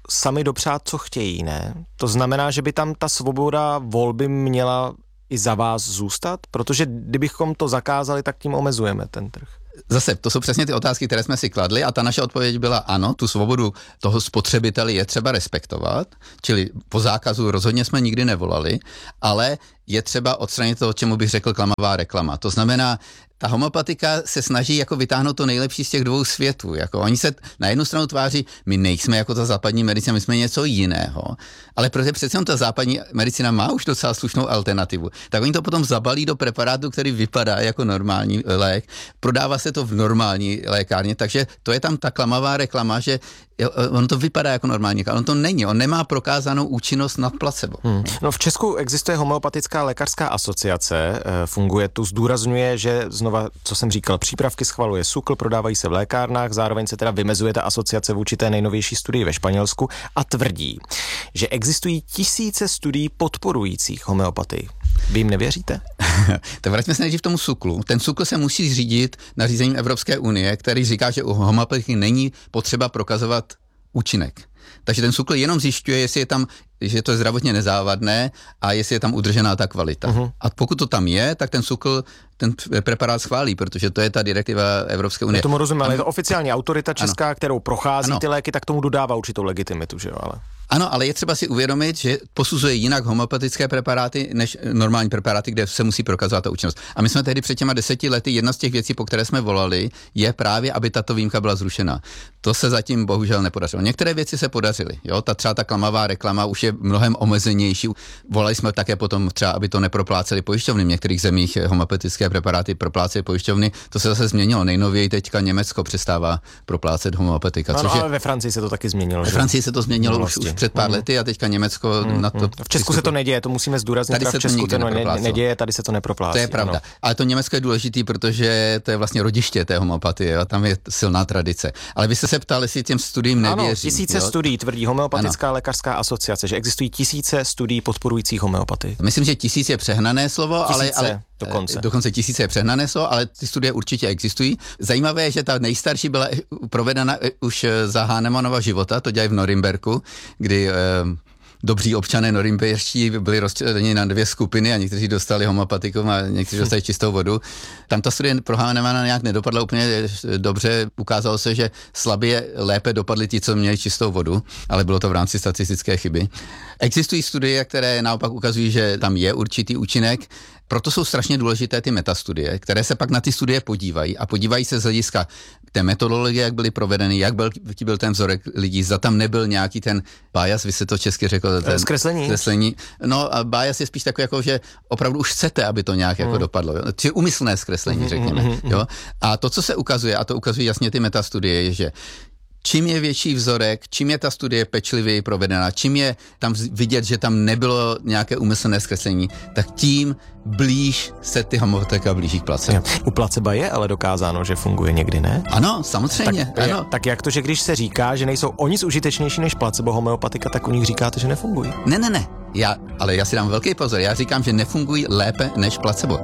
sami dopřát, co chtějí, ne? To znamená, že by tam ta svoboda volby měla i za vás zůstat? Protože kdybychom to zakázali, tak tím omezujeme ten trh. Zase, to jsou přesně ty otázky, které jsme si kladli a ta naše odpověď byla ano, tu svobodu toho spotřebitele je třeba respektovat, čili po zákazu rozhodně jsme nikdy nevolali, ale je třeba odstranit to, čemu bych řekl klamavá reklama. To znamená, ta homeopatika se snaží jako vytáhnout to nejlepší z těch dvou světů. Jako oni se na jednu stranu tváří, my nejsme jako ta západní medicína, my jsme něco jiného, ale protože přece ta západní medicína má už docela slušnou alternativu, tak oni to potom zabalí do preparátu, který vypadá jako normální lék, prodává se to v normální lékárně, takže to je tam ta klamavá reklama, že ono to vypadá jako normální, ale on to není, on nemá prokázanou účinnost nad placebo. Hmm. No v Česku existuje homeopatická lékařská asociace, funguje tu, zdůrazňuje, že znova, co jsem říkal, přípravky schvaluje SÚKL, prodávají se v lékárnách, zároveň se teda vymezuje ta asociace vůči té nejnovější studii ve Španělsku a tvrdí, že existují tisíce studií podporujících homeopatii. Vy jim nevěříte? Tak vraťme se nejdřív v tomu SÚKLu. Ten SÚKL se musí řídit nařízením Evropské unie, který říká, že u homeopatiky není potřeba prokazovat účinek. Takže ten SÚKL jenom zjišťuje, jestli je tam, že to je zdravotně nezávadné a jestli je tam udržená ta kvalita. Uh-huh. A pokud to tam je, tak ten SÚKL ten preparát schválí, protože to je ta direktiva Evropské unie. Já tomu rozumím, ale je to oficiální autorita česká, ano. kterou prochází ano. ty léky, tak tomu dodává určitou legitimitu, že jo, ale... Ano, ale je třeba si uvědomit, že posuzuje jinak homeopatické preparáty než normální preparáty, kde se musí prokazovat ta účinnost. A my jsme tehdy před těma deseti lety, jedna z těch věcí, po které jsme volali, je právě, aby tato výjimka byla zrušena. To se zatím bohužel nepodařilo. Některé věci se podařily. Jo, ta třeba ta klamavá reklama už je mnohem omezenější. Volali jsme také potom třeba, aby to nepropláceli pojišťovny. V některých zemích homeopatické preparáty proplácejí pojišťovny. To se zase změnilo. Nejnověji teďka Německo přestává proplácet homeopatika. No, což no, je... ale ve Francii se to taky změnilo. Ve Francii se to změnilo už, už před pár mm. lety a teďka Německo mm. na to... V Česku se to neděje, to musíme zdůraznit. Tady se v Česku to, to ne, neděje, tady se to neproplácí. To je pravda. Ano. Ale to Německo je důležitý, protože to je vlastně rodiště té homeopatie a tam je silná tradice. Ale vy jste se ptali, jestli těm studiím nevěří. Ano, tisíce jo? studií tvrdí homeopatická ano. lékařská asociace, že existují tisíce studií podporujících homeopatii. Myslím, že tisíc je přehnané slovo, tisíce, ale, ale dokonce. dokonce tisíce je přehnané slovo, ale ty studie určitě existují. Zajímavé je, že ta nejstarší byla provedena už za Hahnemannova života, to dělají v Norimberku, kdy eh, dobří občané norimberští byli rozděleni na dvě skupiny a někteří dostali homopatikum a někteří dostali čistou vodu. Tam ta studie pro Hahnemanna nějak nedopadla úplně dobře. Ukázalo se, že slabě lépe dopadli ti, co měli čistou vodu, ale bylo to v rámci statistické chyby. Existují studie, které naopak ukazují, že tam je určitý účinek. Proto jsou strašně důležité ty metastudie, které se pak na ty studie podívají a podívají se z hlediska té metodologie, jak byly provedeny, jak byl, byl ten vzorek lidí, zda tam nebyl nějaký ten bias, vy se to česky řekl. Ten zkreslení. zkreslení. No a bias je spíš takový, jako, že opravdu už chcete, aby to nějak mm. jako dopadlo. Jo? Či umyslné zkreslení, mm, řekněme. Mm, mm, jo? A to, co se ukazuje, a to ukazují jasně ty metastudie, je, že čím je větší vzorek, čím je ta studie pečlivěji provedena, čím je tam vidět, že tam nebylo nějaké úmyslné zkreslení, tak tím blíž se ty homeopatika blíží k placebo. U placebo je ale dokázáno, že funguje někdy, ne? Ano, samozřejmě. Tak, ano. tak jak to, že když se říká, že nejsou o nic užitečnější než placebo homeopatika, tak u nich říkáte, že nefungují? Ne, ne, ne. Já, ale já si dám velký pozor. Já říkám, že nefungují lépe než placebo.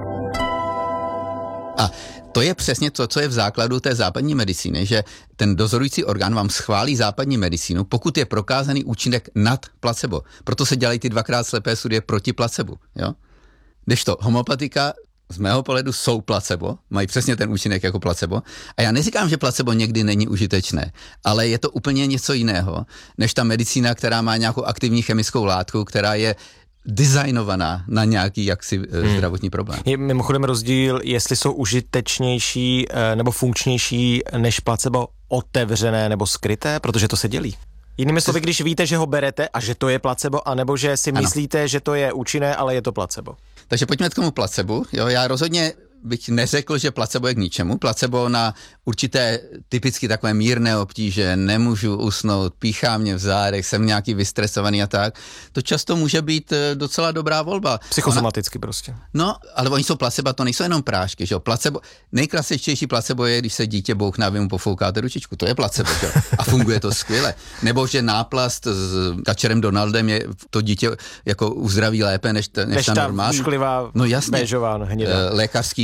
A to je přesně to, co je v základu té západní medicíny, že ten dozorující orgán vám schválí západní medicínu, pokud je prokázaný účinek nad placebo. Proto se dělají ty dvakrát slepé studie proti placebo. Jo? Kdežto homeopatika z mého pohledu jsou placebo, mají přesně ten účinek jako placebo. A já neříkám, že placebo někdy není užitečné, ale je to úplně něco jiného, než ta medicína, která má nějakou aktivní chemickou látku, která je designovaná na nějaký jaksi hmm. zdravotní problém. Je mimochodem rozdíl, jestli jsou užitečnější nebo funkčnější než placebo otevřené nebo skryté, protože to se dělí. Jinými slovy, když víte, že ho berete a že to je placebo, anebo že si ano. myslíte, že to je účinné, ale je to placebo. Takže pojďme k tomu placebo. Jo, já rozhodně bych neřekl, že placebo je k ničemu. Placebo na určité typicky takové mírné obtíže, nemůžu usnout, píchá mě v zádech, jsem nějaký vystresovaný a tak. To často může být docela dobrá volba. Psychosomaticky Ona, prostě. No, ale oni jsou placebo, to nejsou jenom prášky, že jo. Placebo, nejklasičtější placebo je, když se dítě bouchná, vy mu pofoukáte ručičku. To je placebo, že jo. A funguje to skvěle. Nebo že náplast s kačerem Donaldem je to dítě jako uzdraví lépe než ta, než než ta ta normální. Než ta no jasně, béžová hnědá. Lékařský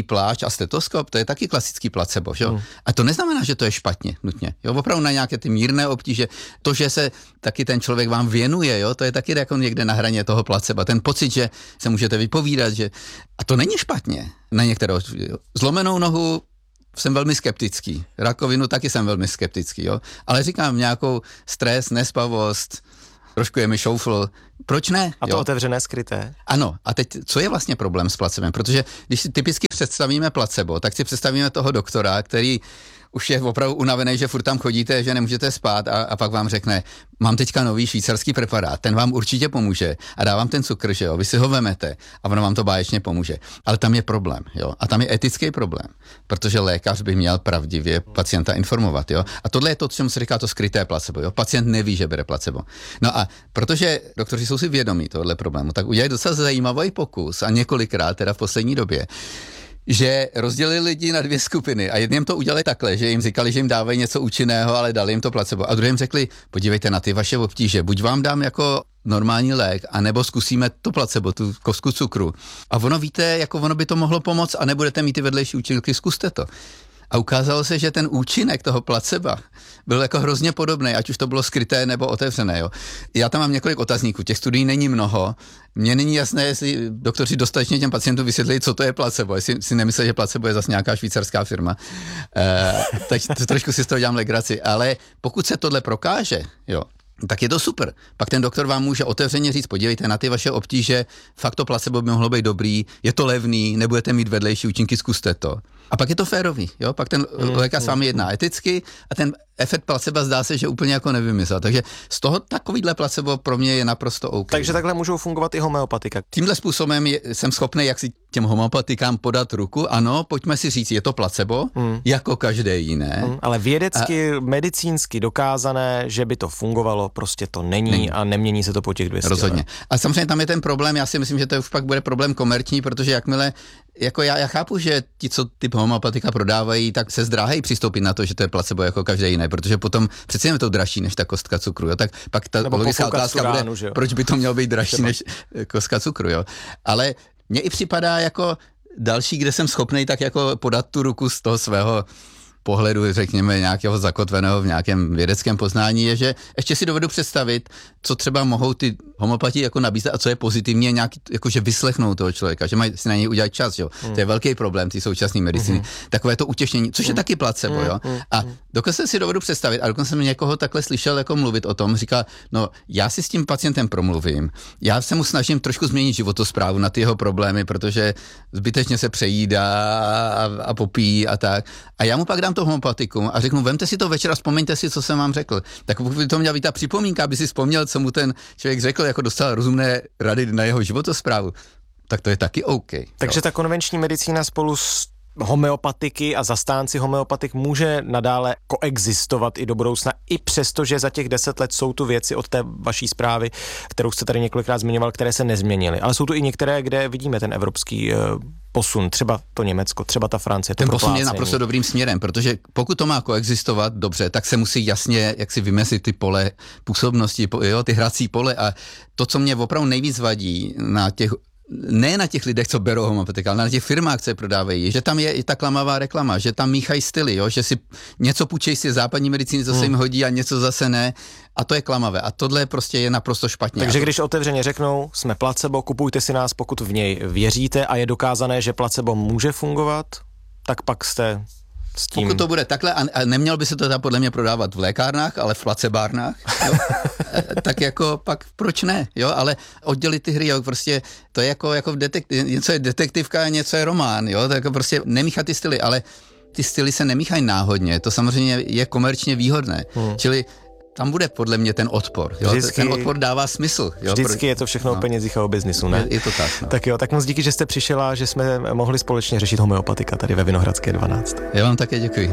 plášť a stetoskop, to je taky klasický placebo, že? Hmm. A to neznamená, že to je špatně nutně. Jo? Opravdu na nějaké ty mírné obtíže, to, že se taky ten člověk vám věnuje, jo? To je taky jako někde na hraně toho placeba. Ten pocit, že se můžete vypovídat, že... A to není špatně. Na některou zlomenou nohu jsem velmi skeptický. Rakovinu taky jsem velmi skeptický, jo? Ale říkám, nějakou stres, nespavost, trošku je mi šoufl. Proč ne? A to jo? Otevřené, skryté? Ano. A teď, co je vlastně problém s placebem? Protože když si typicky představíme placebo, tak si představíme toho doktora, který už je opravdu unavený, že furt tam chodíte, že nemůžete spát a, a pak vám řekne, mám teďka nový švýcarský preparát, ten vám určitě pomůže a dávám ten cukr, že jo, vy si ho vemete a ono vám to báječně pomůže. Ale tam je problém, jo, a tam je etický problém, protože lékař by měl pravdivě pacienta informovat, jo. A tohle je to, čemu se říká to skryté placebo, jo. Pacient neví, že bere placebo. No a protože doktoři jsou si vědomí tohle problému, tak udělají docela zajímavý pokus a několikrát teda v poslední době, že rozdělili lidi na dvě skupiny a jedním to udělali takhle, že jim říkali, že jim dávají něco účinného, ale dali jim to placebo. A druhým řekli, podívejte na ty vaše obtíže, buď vám dám jako normální lék, anebo zkusíme to placebo, tu kostku cukru. A ono víte, jako ono by to mohlo pomoct a nebudete mít ty vedlejší účinky, zkuste to. A ukázalo se, že ten účinek toho placeba byl jako hrozně podobný, ať už to bylo skryté nebo otevřené. Jo. Já tam mám několik otazníků, těch studií není mnoho. Mně není jasné, jestli doktoři dostatečně těm pacientům vysvětlili, co to je placebo, jestli si nemyslí, že placebo je zase nějaká švýcarská firma. E, teď trošku si z toho dělám legraci, ale pokud se tohle prokáže, jo, tak je to super. Pak ten doktor vám může otevřeně říct, podívejte na ty vaše obtíže, fakt to placebo by mohlo být dobrý, je to levný, nebudete mít vedlejší účinky, zkuste to. A pak je to férový, jo? Pak ten mm, lékař s vámi jedná eticky a ten efekt placebo zdá se, že úplně jako nevymyslel. Takže z toho takovýhle placebo pro mě je naprosto OK. Takže takhle můžou fungovat i homeopatika. Tímhle způsobem je, jsem schopný jak si těm homeopatikám podat ruku. Ano, pojďme si říct, je to placebo, mm. jako každé jiné. Mm, ale vědecky, a... medicínsky dokázané, že by to fungovalo, prostě to není, není. A nemění se to po těch dvě stě. Rozhodně. A samozřejmě tam je ten problém, já si myslím, že to už pak bude problém komerční, protože jakmile jako já, já chápu, že ti, co typ homeopatika prodávají, tak se zdráhají přistoupit na to, že to je placebo jako každé jiné, protože potom přece je to dražší než ta kostka cukru, jo? Tak pak ta nebo logická otázka bude, ránu, proč by to mělo být dražší Třeba. než kostka cukru, jo? Ale mně i připadá jako další, kde jsem schopnej tak jako podat tu ruku z toho svého pohledu, řekněme, nějakého zakotveného v nějakém vědeckém poznání, je, že ještě si dovedu představit, co třeba mohou ty homopati jako nabízet a co je pozitivně nějak, jakože vyslechnou toho člověka, že mají si na něj udělat čas, jo. Mm. To je velký problém ty současné medicíny. Mm. Takové to utěšnění, což je mm. taky placebo, jo. Mm. A dokonce si dovedu představit, a dokonce jsem někoho takhle slyšel jako mluvit o tom, říká, no já si s tím pacientem promluvím, já se mu snažím trošku změnit životosprávu na ty jeho problémy, protože zbytečně se přejídá a, a popíjí a tak. A já mu pak dám to homopatikum a řeknu, vemte si to večer a vzpomeňte si, co jsem vám řekl. Tak pokud by to měla být ta připomínka, aby si vzpomněl, co mu ten člověk řekl, jako dostal rozumné rady na jeho životosprávu, tak to je taky OK. Takže ta konvenční medicína spolu s homeopatiky a zastánci homeopatik může nadále koexistovat i do budoucna, i přesto, že za těch deset let jsou tu věci od té vaší zprávy, kterou jste tady několikrát zmiňoval, které se nezměnily. Ale jsou tu i některé, kde vidíme ten evropský uh, posun, třeba to Německo, třeba ta Francie. Ten posun je naprosto dobrým směrem, protože pokud to má koexistovat dobře, tak se musí jasně jak si vymezit ty pole působnosti, jo, ty hrací pole a to, co mě opravdu nejvíc vadí na těch ne na těch lidech, co berou homeopatika, ale na těch firmách, co je prodávají, že tam je i ta klamavá reklama, že tam míchají styly, jo? Že si něco půjčej si západní medicíny, co se jim hodí a něco zase ne. A to je klamavé. A tohle prostě je naprosto špatně. Takže když otevřeně řeknou, jsme placebo, kupujte si nás, pokud v něj věříte a je dokázané, že placebo může fungovat, tak pak jste s tím... Pokud to bude takhle, a neměl by se to teda podle mě prodávat v lékárnách, ale v placebárnách, jo? Tak jako pak proč ne, jo, ale oddělit ty hry, jo, prostě to je jako, jako v detektiv, něco je detektivka, něco je román, jo, tak jako prostě nemíchat ty styly, ale ty styly se nemíchají náhodně, to samozřejmě je komerčně výhodné, hmm. čili tam bude podle mě ten odpor. Jo? Vždycky, ten odpor dává smysl. Jo? Vždycky je to všechno no. o penězích a o biznisu, ne? Je, je to tak. No. Tak jo, tak moc díky, že jste přišla, že jsme mohli společně řešit homeopatika tady ve Vinohradské dvanáct. Já vám také děkuji.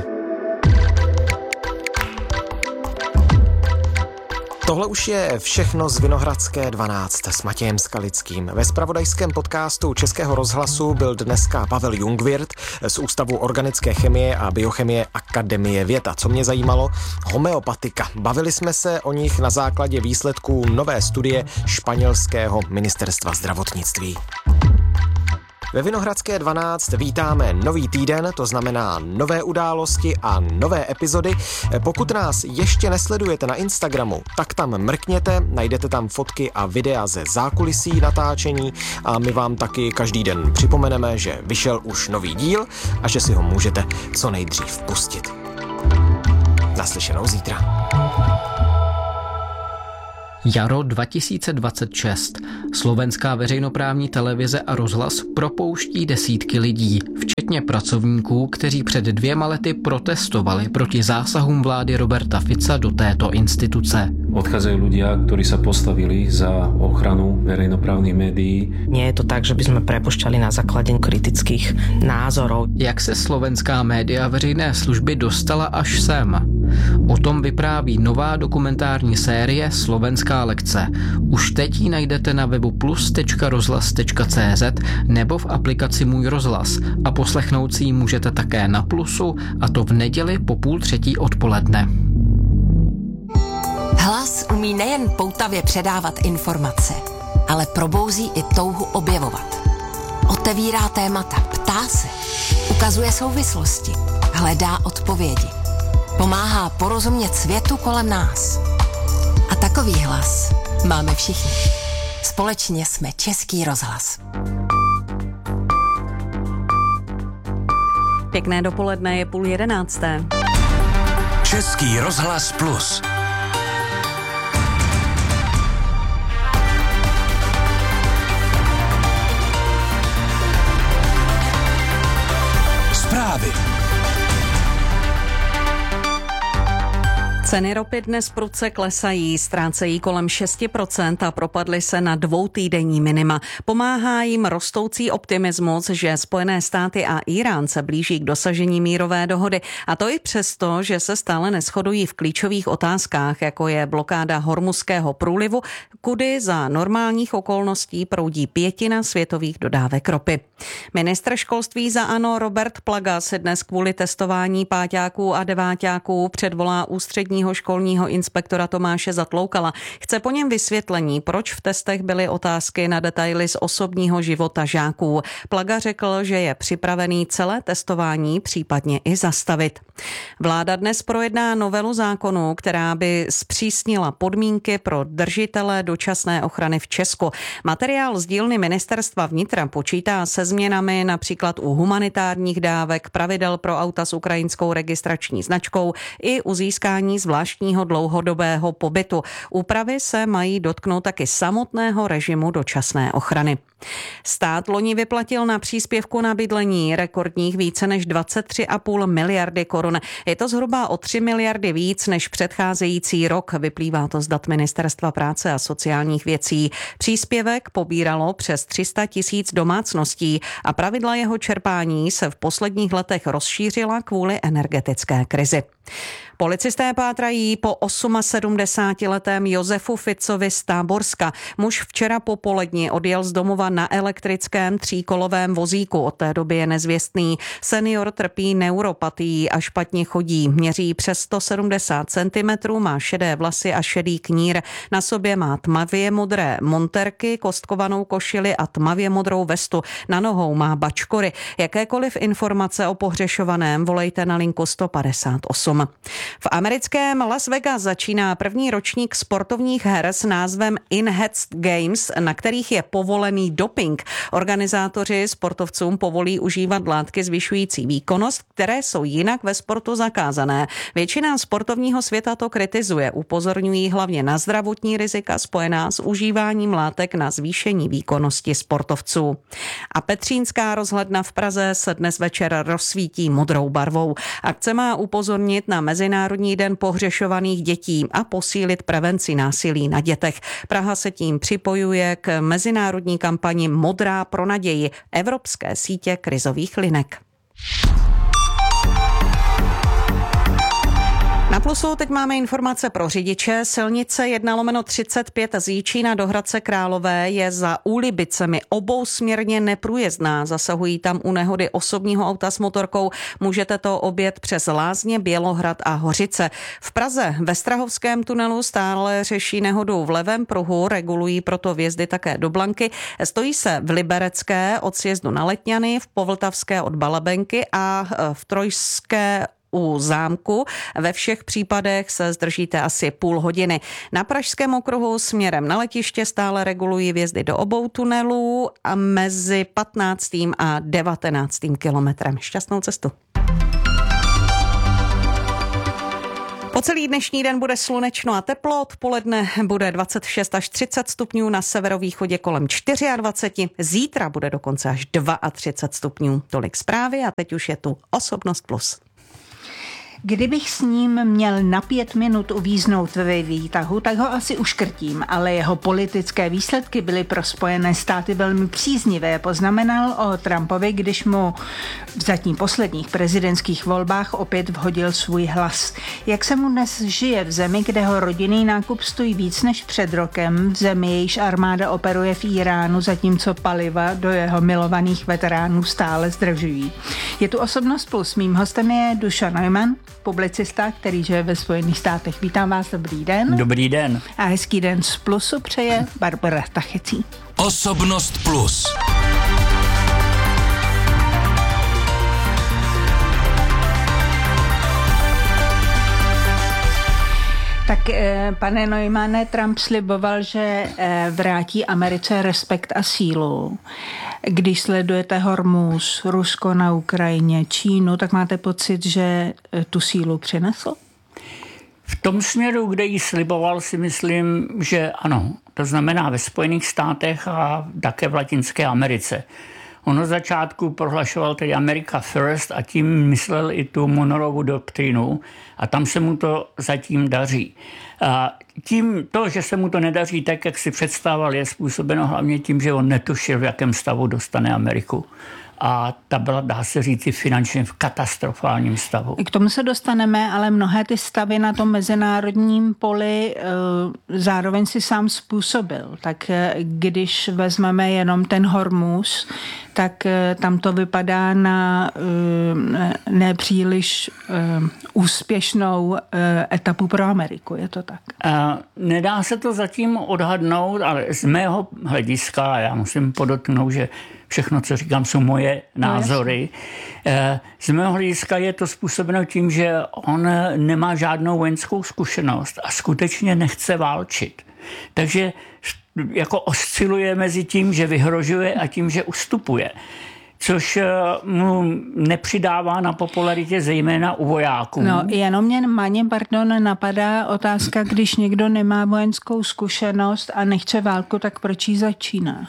Tohle už je všechno z Vinohradské dvanáct s Matějem Skalickým. Ve zpravodajském podcastu Českého rozhlasu byl dneska Pavel Jungwirth z Ústavu organické chemie a biochemie Akademie věd. A co mě zajímalo? Homeopatika. Bavili jsme se o nich na základě výsledků nové studie španělského ministerstva zdravotnictví. Ve Vinohradské dvanáct vítáme nový týden, to znamená nové události a nové epizody. Pokud nás ještě nesledujete na Instagramu, tak tam mrkněte, najdete tam fotky a videa ze zákulisí natáčení a my vám taky každý den připomeneme, že vyšel už nový díl a že si ho můžete co nejdřív pustit. Naslyšenou zítra. Jaro dva tisíce dvacet šest. Slovenská veřejnoprávní televize a rozhlas propouští desítky lidí, včetně pracovníků, kteří před dvěma lety protestovali proti zásahům vlády Roberta Fica do této instituce. Odchádzajú ľudia, ktorí sa postavili za ochranu verejnoprávnych médií. Nie je to tak, že by sme prepušťali na základe kritických názorov. Jak se slovenská média veřejné služby dostala až sem? O tom vypráví nová dokumentární série Slovenská lekce. Už teď ji najdete na webu plus tečka rozhlas tečka cé zet nebo v aplikaci Můj rozhlas a poslechnout si ji můžete také na Plusu, a to v neděli po půl třetí odpoledne. Hlas umí nejen poutavě předávat informace, ale probouzí i touhu objevovat. Otevírá témata, ptá se, ukazuje souvislosti, hledá odpovědi. Pomáhá porozumět světu kolem nás. A takový hlas máme všichni. Společně jsme Český rozhlas. Pěkné dopoledne, je půl jedenácté. Český rozhlas plus. Zprávy. Ceny ropy dnes prudce klesají, ztrácejí kolem šest procent a propadly se na dvoutýdenní minima. Pomáhá jim rostoucí optimismus, že Spojené státy a Irán se blíží k dosažení mírové dohody. A to i přesto, že se stále neshodují v klíčových otázkách, jako je blokáda Hormuzského průlivu, kudy za normálních okolností proudí pětina světových dodávek ropy. Ministr školství za ANO Robert Plaga se dnes kvůli testování páťáků a deváťáků předvolá ústředního školního inspektora Tomáše Zatloukala. Chce po něm vysvětlení, proč v testech byly otázky na detaily z osobního života žáků. Plaga řekl, že je připravený celé testování případně i zastavit. Vláda dnes projedná novelu zákonu, která by zpřísnila podmínky pro držitele dočasné ochrany v Česku. Materiál z dílny Ministerstva vnitra počítá se změnami například u humanitárních dávek, pravidel pro auta s ukrajinskou registrační značkou i u získání zvláštního dlouhodobého pobytu. Úpravy se mají dotknout taky samotného režimu dočasné ochrany. Stát loni vyplatil na příspěvku na bydlení rekordních více než dvacet tři a půl miliardy korun. Je to zhruba o tři miliardy víc než předcházející rok, vyplývá to z dat Ministerstva práce a sociálních věcí. Příspěvek pobíralo přes tři sta tisíc domácností a pravidla jeho čerpání se v posledních letech rozšířila kvůli energetické krizi. Policisté pátrají po sedmdesátiosmiletém Josefu Ficovi z Táborska. Muž včera popoledni odjel z domova na elektrickém tříkolovém vozíku. Od té doby je nezvěstný. Senior trpí neuropatií a špatně chodí. Měří přes sto sedmdesát centimetrů, má šedé vlasy a šedý knír. Na sobě má tmavě modré monterky, kostkovanou košili a tmavě modrou vestu. Na nohou má bačkory. Jakékoliv informace o pohřešovaném volejte na linku sto padesát osm. V americkém Las Vegas začíná první ročník sportovních her s názvem Enhanced Games, na kterých je povolený doping. Organizátoři sportovcům povolí užívat látky zvyšující výkonnost, které jsou jinak ve sportu zakázané. Většina sportovního světa to kritizuje, upozorňují hlavně na zdravotní rizika spojená s užíváním látek na zvýšení výkonnosti sportovců. A Petřínská rozhledna v Praze se dnes večer rozsvítí modrou barvou. Akce má upozornit na Mezinárodní den pohřešovaných dětí a posílit prevenci násilí na dětech. Praha se tím připojuje k mezinárodní kampani Modrá pro naději Evropské sítě krizových linek. Na Plusu teď máme informace pro řidiče. Silnice jedna lomeno třicet pět z Jičína do Hradce Králové je za Úlibicemi obousměrně neprůjezdná. Zasahují tam u nehody osobního auta s motorkou. Můžete to objet přes Lázně, Bělohrad a Hořice. V Praze ve Strahovském tunelu stále řeší nehodu v levém pruhu, regulují proto vjezdy také do Blanky. Stojí se v Liberecké od sjezdu na Letňany, v Povltavské od Balabenky a v Trojské u Zámku. Ve všech případech se zdržíte asi půl hodiny. Na Pražském okruhu směrem na letiště stále regulují vjezdy do obou tunelů a mezi patnáctým a devatenáctým kilometrem. Šťastnou cestu. Po celý dnešní den bude slunečno a teplo, odpoledne bude dvacet šest až třicet stupňů, na severovýchodě kolem dvacet čtyři, zítra bude dokonce až třicet dva stupňů. Tolik zprávy a teď už je tu Osobnost plus. Kdybych s ním měl na pět minut uvíznout ve výtahu, tak ho asi uškrtím, ale jeho politické výsledky byly pro Spojené státy velmi příznivé, poznamenal o Trumpovi, když mu v zatím posledních prezidentských volbách opět vhodil svůj hlas. Jak se mu dnes žije v zemi, kde ho rodinný nákup stojí víc než před rokem, v zemi, jejíž armáda operuje v Iránu, zatímco paliva do jeho milovaných veteránů stále zdržují. Je tu Osobnost plus. Mým hostem je Duša Neumann, publicista, který žije ve Spojených státech. Vítám vás, dobrý den. Dobrý den. A hezký den z Plusu přeje Barbara Tachecí. Osobnost plus. Tak, pane Neumanne, Trump sliboval, že vrátí Americe respekt a sílu. Když sledujete Hormuz, Rusko na Ukrajině, Čínu, tak máte pocit, že tu sílu přinesl? V tom směru, kde ji sliboval, si myslím, že ano. To znamená ve Spojených státech a také v Latinské Americe. On od začátku prohlašoval tedy America First a tím myslel i tu Monroeovu doktrínu a tam se mu to zatím daří. A tím to, že se mu to nedaří tak, jak si představoval, je způsobeno hlavně tím, že on netušil, v jakém stavu dostane Ameriku. A ta byla, dá se říct, finančně v katastrofálním stavu. K tomu se dostaneme, ale mnohé ty stavy na tom mezinárodním poli e, zároveň si sám způsobil. Tak e, když vezmeme jenom ten Hormuz, tak e, tam to vypadá na e, nepříliš e, úspěšnou e, etapu pro Ameriku. Je to tak? A nedá se to zatím odhadnout, ale z mého hlediska, já musím podotknout, že všechno, co říkám, jsou moje názory. Z mého hlediska je to způsobeno tím, že on nemá žádnou vojenskou zkušenost a skutečně nechce válčit. Takže jako osciluje mezi tím, že vyhrožuje a tím, že ustupuje. Což mu nepřidává na popularitě zejména u vojáků. No, jenom mě, Maně, pardon, napadá otázka, když někdo nemá vojenskou zkušenost a nechce válku, tak proč ji začíná?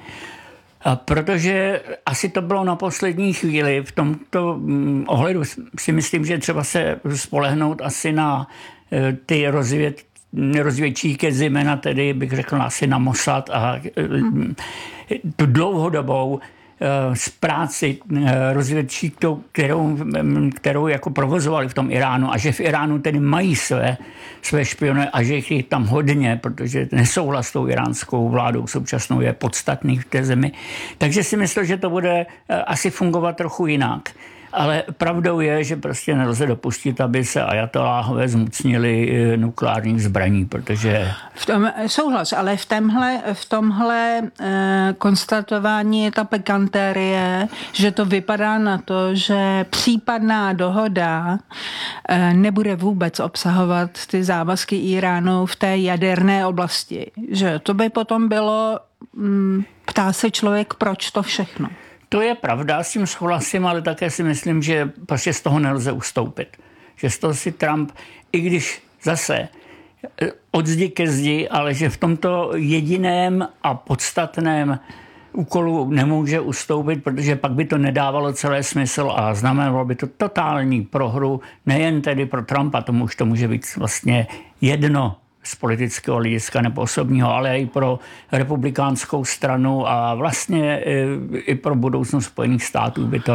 Protože asi to bylo na poslední chvíli. V tomto ohledu si myslím, že třeba se spolehnout asi na ty rozvěd, rozvědčíky, zejména tedy bych řekl asi na Mossad a tu dlouhodobou z práci rozvědčí, kterou, kterou jako provozovali v tom Iránu a že v Iránu tedy mají své, své špiony a že jich je tam hodně, protože nesouhlas s tou iránskou vládou současnou je podstatný v té zemi. Takže si myslím, že to bude asi fungovat trochu jinak. Ale pravdou je, že prostě nelze dopustit, aby se ajatoláhové zmocnili nukleárních zbraní, protože... V tom souhlas, ale v tomhle, v tomhle eh, konstatování je ta pekantérie, že to vypadá na to, že případná dohoda eh, nebude vůbec obsahovat ty závazky Iránu v té jaderné oblasti. Že to by potom bylo, hm, ptá se člověk, proč to všechno. To je pravda, s tím souhlasím, ale také si myslím, že prostě z toho nelze ustoupit. Že z toho si Trump, i když zase od zdi ke zdi, ale že v tomto jediném a podstatném úkolu nemůže ustoupit, protože pak by to nedávalo celé smysl a znamenalo by to totální prohru, nejen tedy pro Trumpa, tomu už to může být vlastně jedno z politického hlediska nebo osobního, ale i pro republikánskou stranu a vlastně i pro budoucnost Spojených států by to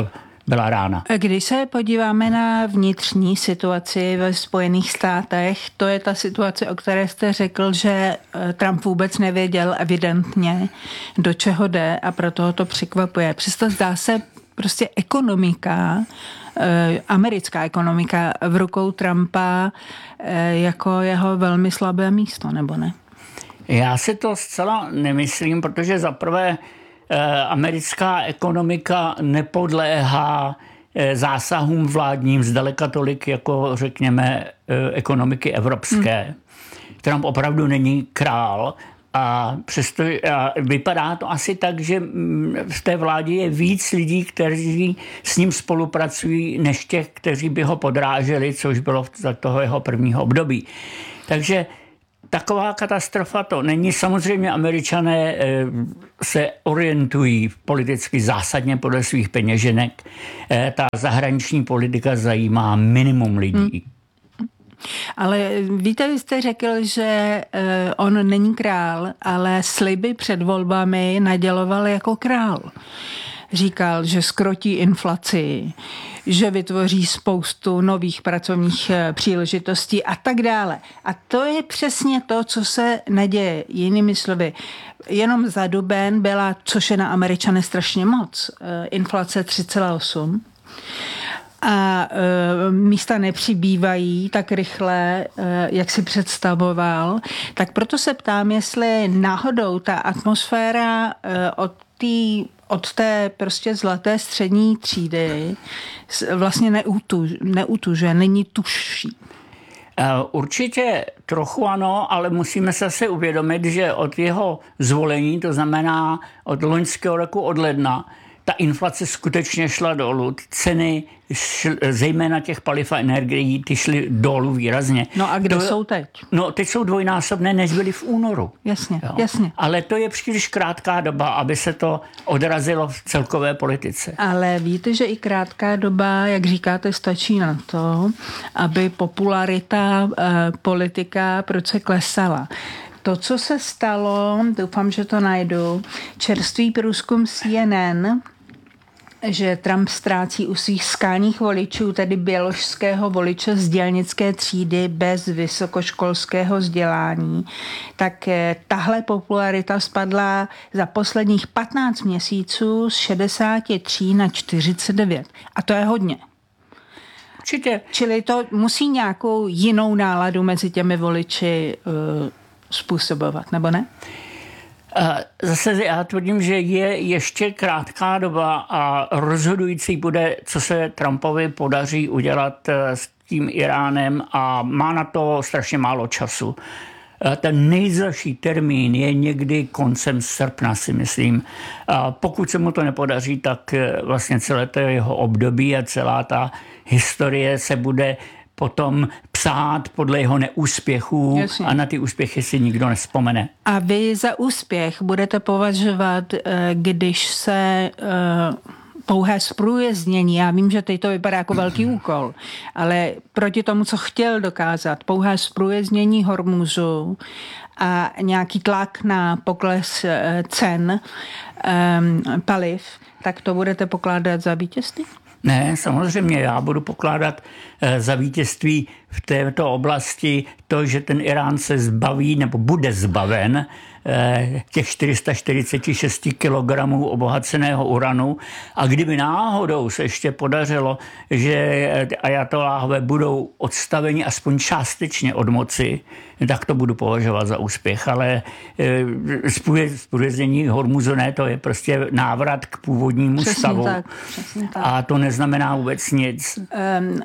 byla rána. Když se podíváme na vnitřní situaci ve Spojených státech, to je ta situace, o které jste řekl, že Trump vůbec nevěděl evidentně, do čeho jde a proto ho to překvapuje. Přesto zdá se prostě ekonomika, americká ekonomika v rukou Trumpa jako jeho velmi slabé místo, nebo ne? Já si to zcela nemyslím, protože zaprvé americká ekonomika nepodléhá zásahům vládním zdaleka tolik, jako řekněme ekonomiky evropské. Hmm. Trump opravdu není král a přesto a vypadá to asi tak, že v té vládě je víc lidí, kteří s ním spolupracují, než těch, kteří by ho podráželi, což bylo za toho jeho prvního období. Takže taková katastrofa to není. Samozřejmě Američané se orientují politicky zásadně podle svých peněženek. Ta zahraniční politika zajímá minimum lidí. Hmm. Ale víte, vy jste řekl, že on není král, ale sliby před volbami naděloval jako král. Říkal, že zkrotí inflaci, že vytvoří spoustu nových pracovních příležitostí a tak dále. A to je přesně to, co se neděje. Jinými slovy, jenom za duben byla, což je na Američany strašně moc, inflace tři celá osm. A e, místa nepřibývají tak rychle, e, jak si představoval. Tak proto se ptám, jestli náhodou ta atmosféra e, od, tý, od té prostě zlaté střední třídy vlastně neutuž, neutuže, není tužší. Určitě trochu ano, ale musíme se zase uvědomit, že od jeho zvolení, to znamená od loňského roku od ledna, ta inflace skutečně šla dolů. Ceny, šl, zejména těch paliv a energií, ty šly dolů výrazně. No a kde to, jsou teď? No teď jsou dvojnásobné, než byly v únoru. Jasně, jo. jasně. Ale to je příliš krátká doba, aby se to odrazilo v celkové politice. Ale víte, že i krátká doba, jak říkáte, stačí na to, aby popularita eh, politika proce klesala. To, co se stalo, doufám, že to najdu, čerstvý průzkum C N N, že Trump ztrácí u svých skálních voličů, tedy běložského voliče z dělnické třídy bez vysokoškolského vzdělání, tak tahle popularita spadla za posledních patnáct měsíců z šedesát tři na čtyřicet devět. A to je hodně. Určitě. Čili to musí nějakou jinou náladu mezi těmi voliči uh, způsobovat, nebo ne? Zase já tvrdím, že je ještě krátká doba a rozhodující bude, co se Trumpovi podaří udělat s tím Iránem a má na to strašně málo času. Ten nejzazší termín je někdy koncem srpna, si myslím. A pokud se mu to nepodaří, tak vlastně celé to jeho období a celá ta historie se bude potom psát podle jeho neúspěchů. Jasně. A na ty úspěchy si nikdo nevzpomene. A vy za úspěch budete považovat, když se pouhé zprůjezdnění, já vím, že teď to vypadá jako velký úkol, ale proti tomu, co chtěl dokázat, pouhé zprůjezdnění Hormuzu a nějaký tlak na pokles cen um, paliv, tak to budete pokládat za vítězství? Ne, samozřejmě já budu pokládat za vítězství v této oblasti to, že ten Irán se zbaví nebo bude zbaven těch čtyři sta čtyřicet šest kilogramů obohaceného uranu a kdyby náhodou se ještě podařilo, že ajatoláhové budou odstaveni aspoň částečně od moci, tak to budu považovat za úspěch, ale zprůjezdnění Hormuzu ne, to je prostě návrat k původnímu přesně stavu. Tak, přesně tak. A to neznamená vůbec nic. Um,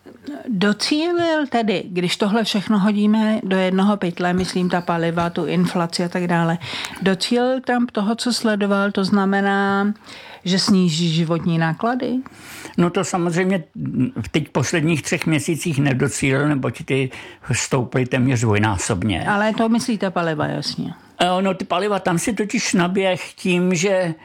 Docílil tedy, když tohle všechno hodíme do jednoho pytle, myslím ta paliva, tu inflaci a tak dále, docílil Trump toho, co sledoval, to znamená, že sníží životní náklady? No to samozřejmě v teď posledních třech měsících nedocílil, neboť ty stouply téměř dvojnásobně. Ale to myslíte paliva, jasně. No ty paliva, tam si totiž naběh tím, že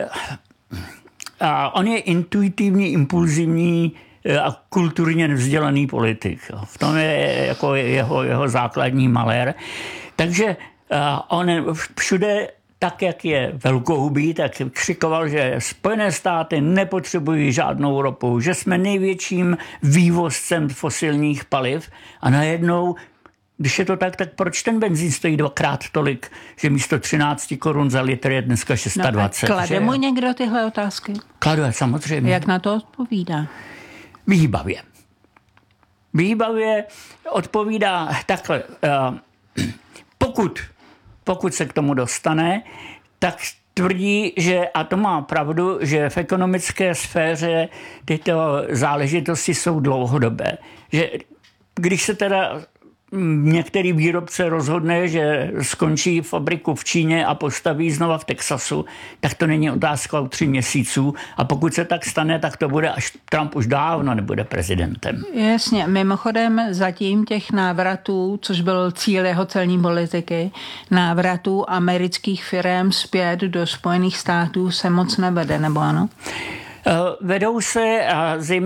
a on je intuitivní, impulzivní a kulturně nevzdělaný politik. V tom je jako jeho, jeho základní malér. Takže on všude tak, jak je velkohubý, tak křikoval, že Spojené státy nepotřebují žádnou ropu, že jsme největším vývozcem fosilních paliv a najednou, když je to tak, tak proč ten benzín stojí dvakrát tolik, že místo třináct korun za litr je dneska dvacet šest? No, klade mu někdo tyhle otázky? Kladu, samozřejmě. Jak na to odpovídá? Výbavě. Výbavě odpovídá takhle. Pokud, pokud se k tomu dostane, tak tvrdí, že, a to má pravdu, že v ekonomické sféře tyto záležitosti jsou dlouhodobé. Že když se teda některý výrobce rozhodne, že skončí fabriku v Číně a postaví znova v Texasu, tak to není otázka o tři měsíců a pokud se tak stane, tak to bude, až Trump už dávno nebude prezidentem. Jasně, mimochodem zatím těch návratů, což byl cíl jeho celní politiky, návratů amerických firem zpět do Spojených států se moc nevede, nebo ano? Vedou se a zejména